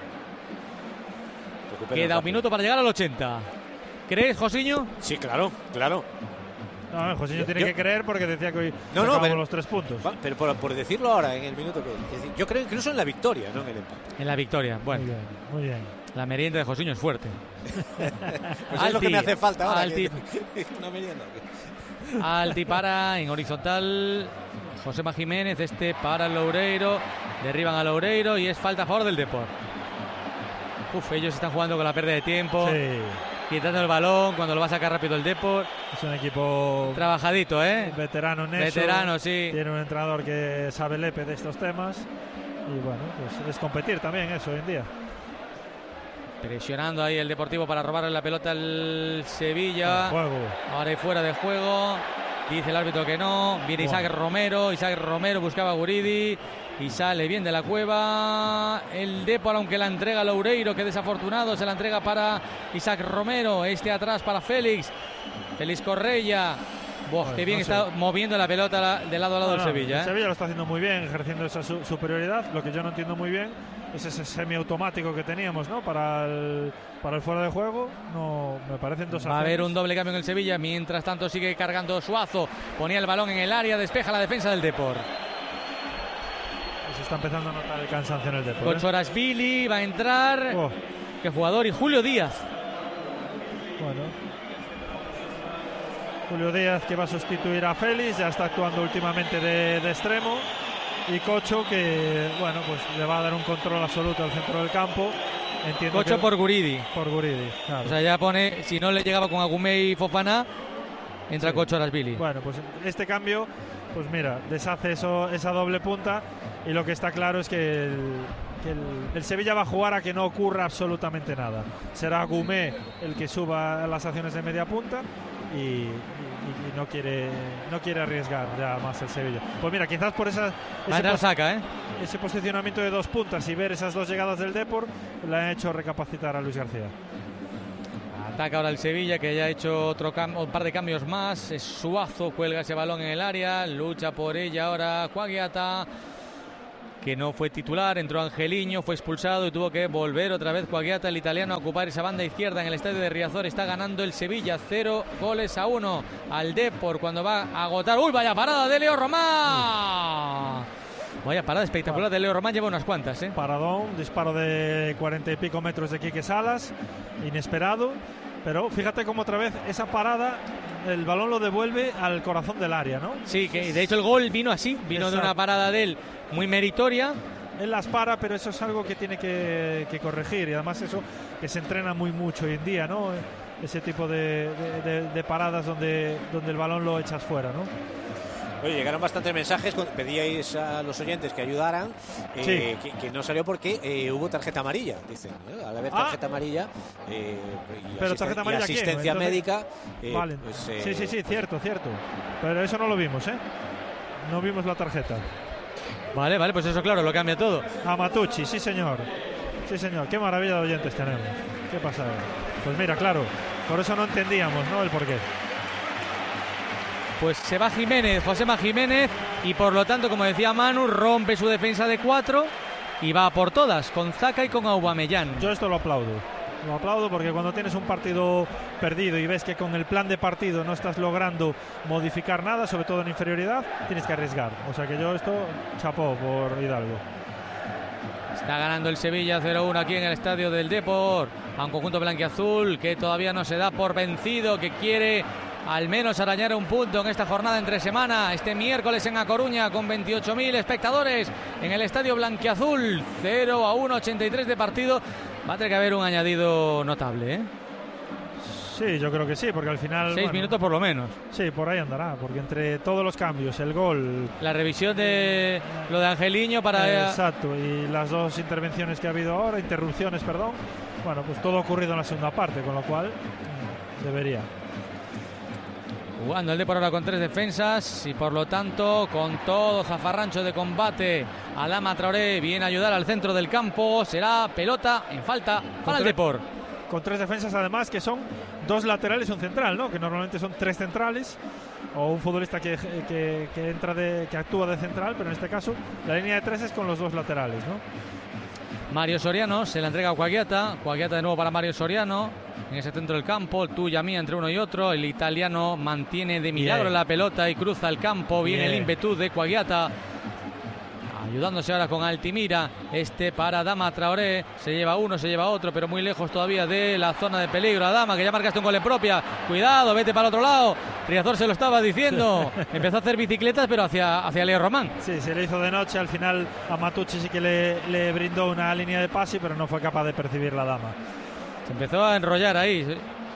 Queda un minuto para llegar al ochenta. ¿Crees, Josiño? Sí, claro, claro. No, José Yo- tiene yo- que creer porque decía que hoy No, no, sacábamos pero- los tres puntos. Va, pero por, por decirlo ahora, en el minuto que... es decir, yo creo incluso en la victoria, no en el empate. En la victoria. Bueno, Muy bien, muy bien. la merienda de Josiño es fuerte. Pues es lo que me hace falta ahora. Alti, que- una merienda. Alti para en horizontal. Josema Jiménez, este para Loureiro. Derriban a Loureiro y es falta a favor del Depor. Uf, ellos están jugando con la pérdida de tiempo. Sí, Quitando el balón cuando lo va a sacar rápido el Depor. es un equipo Trabajadito, ¿eh? veterano en eso. Veterano, sí. Tiene un entrenador que sabe lepe de estos temas. Y bueno, pues es competir también eso hoy en día. Presionando ahí el Deportivo para robarle la pelota al Sevilla. Juego. Ahora hay fuera de juego. Dice el árbitro que no. Viene Bueno. Isaac Romero. Isaac Romero buscaba a Guridi. Y sale bien de la cueva. El Depor, aunque la entrega a Loureiro, que desafortunado. Se la entrega para Isaac Romero. Este atrás para Félix. Félix Correia. Buah, Pues qué bien no sé. está moviendo la pelota la- de lado a lado No, del no, Sevilla. el ¿eh? Sevilla lo está haciendo muy bien, ejerciendo esa su- superioridad. Lo que yo no entiendo muy bien es ese semiautomático que teníamos, ¿no? Para el, para el fuera de juego. No, me parecen dos Va a haber acciones. un doble cambio en el Sevilla. Mientras tanto sigue cargando Suazo. Ponía el balón en el área. Despeja la defensa del Depor. Se está empezando a notar el cansancio en el Depor. ¿eh? Kochorashvili va a entrar. Oh, Qué jugador. Y Julio Díaz. bueno. Julio Díaz, que va a sustituir a Félix, ya está actuando últimamente de, de extremo. Y Cocho, que bueno, pues le va a dar un control absoluto al centro del campo. Entiendo Cocho que- por Guridi. por Guridi, claro. O sea, ya pone, si no le llegaba con Agumé y Fofana, entra Sí. Kochorashvili. Bueno, pues este cambio, pues mira, deshace eso, esa doble punta. Y lo que está claro es que el, que el, el Sevilla va a jugar a que no ocurra absolutamente nada. Será Agumé el que suba las acciones de media punta. Y, y- y no quiere no quiere arriesgar ya más el Sevilla. Pues mira, quizás por esa, Va a ese, entrar pos- Saka, ¿eh? ese posicionamiento de dos puntas y ver esas dos llegadas del Depor le han hecho recapacitar a Luis García. Ataca ahora el Sevilla, que ya ha hecho otro cam- un par de cambios más. Es Suazo, cuelga ese balón en el área. Lucha por ella ahora Coagliata, que no fue titular. Entró Angeliño, fue expulsado y tuvo que volver otra vez Coagliata, el italiano, a ocupar esa banda izquierda en el estadio de Riazor. Está ganando el Sevilla, cero goles a uno al Depor cuando va a agotar. ¡Uy, vaya parada de Leo Román! Vaya parada espectacular de Leo Román, lleva unas cuantas, ¿eh? Paradón, disparo de cuarenta y pico metros de Quique Salas, inesperado. Pero fíjate cómo otra vez esa parada, el balón lo devuelve al corazón del área, ¿no? Sí, que de hecho el gol vino así, vino de una Exacto. parada de él muy meritoria. Él las para, pero eso es algo que tiene que, que corregir. Y además eso que se entrena muy mucho hoy en día, ¿no? Ese tipo de, de- de- de paradas donde, donde el balón lo echas fuera, ¿no? Oye, llegaron bastantes mensajes, pedíais a los oyentes que ayudaran, eh, sí. que, que no salió porque eh, hubo tarjeta amarilla, dicen. ¿eh? Al haber tarjeta ah. amarilla, eh, y, pero asisten- tarjeta amarilla y asistencia Entonces, médica. Eh, vale. pues, eh, sí, sí, sí, cierto, cierto. Pero eso no lo vimos, ¿eh? No vimos la tarjeta. Vale, vale, pues eso claro, lo cambia todo. A Matucci, sí señor. Sí señor, qué maravilla de oyentes tenemos. ¿Qué pasa? Pues mira, claro, por eso no entendíamos, ¿no? El porqué. Pues se va Jiménez, Josema Jiménez, y por lo tanto, como decía Manu, rompe su defensa de cuatro y va por todas, con Zaka y con Aubameyang. Yo esto lo aplaudo. Lo aplaudo porque cuando tienes un partido perdido y ves que con el plan de partido no estás logrando modificar nada, sobre todo en inferioridad, tienes que arriesgar. O sea que yo esto, chapó por Hidalgo. Está ganando el Sevilla cero uno aquí en el estadio del Depor, a un conjunto blanquiazul que todavía no se da por vencido, que quiere al menos arañar un punto en esta jornada entre semana, este miércoles en A Coruña, con veintiocho mil espectadores en el estadio blanquiazul. Cero a uno, ochenta y tres de partido. Va a tener que haber un añadido notable, ¿eh? Sí, yo creo que sí, porque al final... Seis bueno, minutos por lo menos. Sí, por ahí andará, porque entre todos los cambios, el gol... La revisión de lo de Angeliño para... Eh, exacto, y las dos intervenciones que ha habido ahora, interrupciones, perdón. Bueno, pues todo ha ocurrido en la segunda parte, con lo cual debería. Jugando el Depor ahora con tres defensas y por lo tanto con todo zafarrancho de combate. Adama Traoré viene a ayudar al centro del campo. Será pelota en falta para el Depor. Con tres defensas además que son dos laterales y un central, ¿no? Que normalmente son tres centrales o un futbolista que, que, que entra de, que actúa de central, pero en este caso la línea de tres es con los dos laterales, ¿no? Mario Soriano se la entrega a Quagliata. Quagliata de nuevo para Mario Soriano en ese centro del campo, tuya mía entre uno y otro. El italiano mantiene de milagro Bien. la pelota y cruza el campo. Viene Bien. el ímpetu de Quagliata, ayudándose ahora con Altimira. Este para Adama Traoré, se lleva uno, se lleva otro, pero muy lejos todavía de la zona de peligro. Adama, que ya marcaste un gol en propia, cuidado, vete para el otro lado. Riazor se lo estaba diciendo, empezó a hacer bicicletas pero hacia, hacia Leo Román. Sí, se le hizo de noche, al final a Matucci sí que le, le brindó una línea de pase, pero no fue capaz de percibir la Adama. Se empezó a enrollar ahí.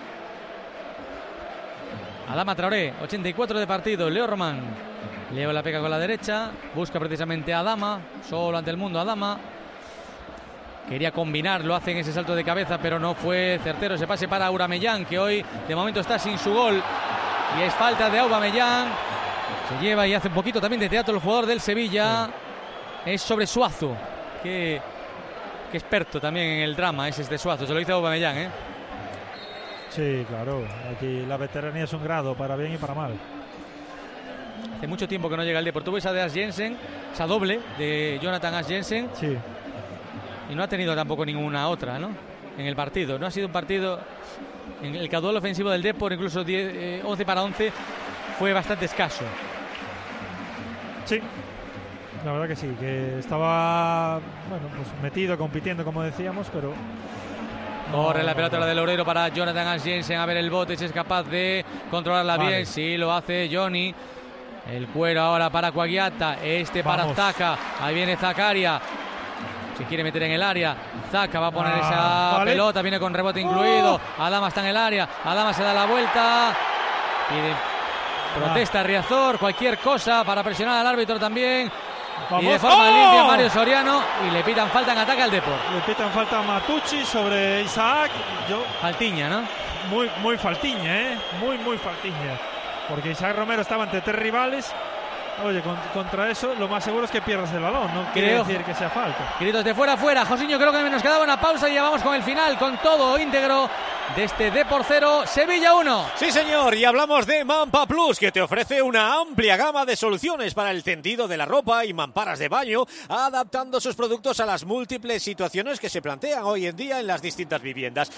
Adama Traoré, ochenta y cuatro de partido. Leo Román, Leo la pega con la derecha, busca precisamente a Adama, solo ante el mundo Adama. Quería combinar, lo hace en ese salto de cabeza, pero no fue certero ese pase para Aubameyang, que hoy de momento está sin su gol. Y es falta de Aubameyang. Se lleva y hace un poquito también de teatro el jugador del Sevilla. Sí. Es sobre Suazo. Qué, qué experto también en el drama es este Suazo. Se lo dice Aubameyang, ¿eh? Sí, claro. Aquí la veteranía es un grado, para bien y para mal. Hace mucho tiempo que no llega el Depor. Tuvo esa de As Jensen, esa doble de Jonathan As Jensen. Sí. Y no ha tenido tampoco ninguna otra, ¿no? En el partido. No ha sido un partido en el caudal ofensivo del Depor, incluso diez, eh, once para once, fue bastante escaso. Sí, la verdad que sí, que estaba bueno, pues metido, compitiendo, como decíamos, pero... Corre no, la no, pelota no. la del obrero para Jonathan As Jensen. A ver el bote, si es capaz de controlarla Vale. bien. Sí, lo hace Johnny. El cuero ahora para Quagliata. Este para Vamos. Zaka. Ahí viene Zakaria. Si quiere meter en el área. Zaka va a poner Ah, esa vale. pelota. Viene con rebote incluido. Adama está en el área. Adama se da la vuelta. Pide protesta Riazor. Cualquier cosa para presionar al árbitro también. Vamos. Y de forma ¡Oh! limpia Mario Soriano. Y le pitan falta en ataque al Depor. Le pitan falta a Matucci sobre Isaac. Yo, Faltiña, ¿no? muy, muy faltiña, ¿eh? Muy, muy faltiña. Porque Isaac Romero estaba ante tres rivales. Oye, con, contra eso lo más seguro es que pierdas el balón. No quiere Creo. decir que sea falta. Gritos de fuera, fuera. Josiño, creo que nos quedaba una pausa y ya vamos con el final, con todo íntegro de este Depor cero, Sevilla uno. Sí, señor, y hablamos de Mampa Plus, que te ofrece una amplia gama de soluciones para el tendido de la ropa y mamparas de baño, adaptando sus productos a las múltiples situaciones que se plantean hoy en día en las distintas viviendas.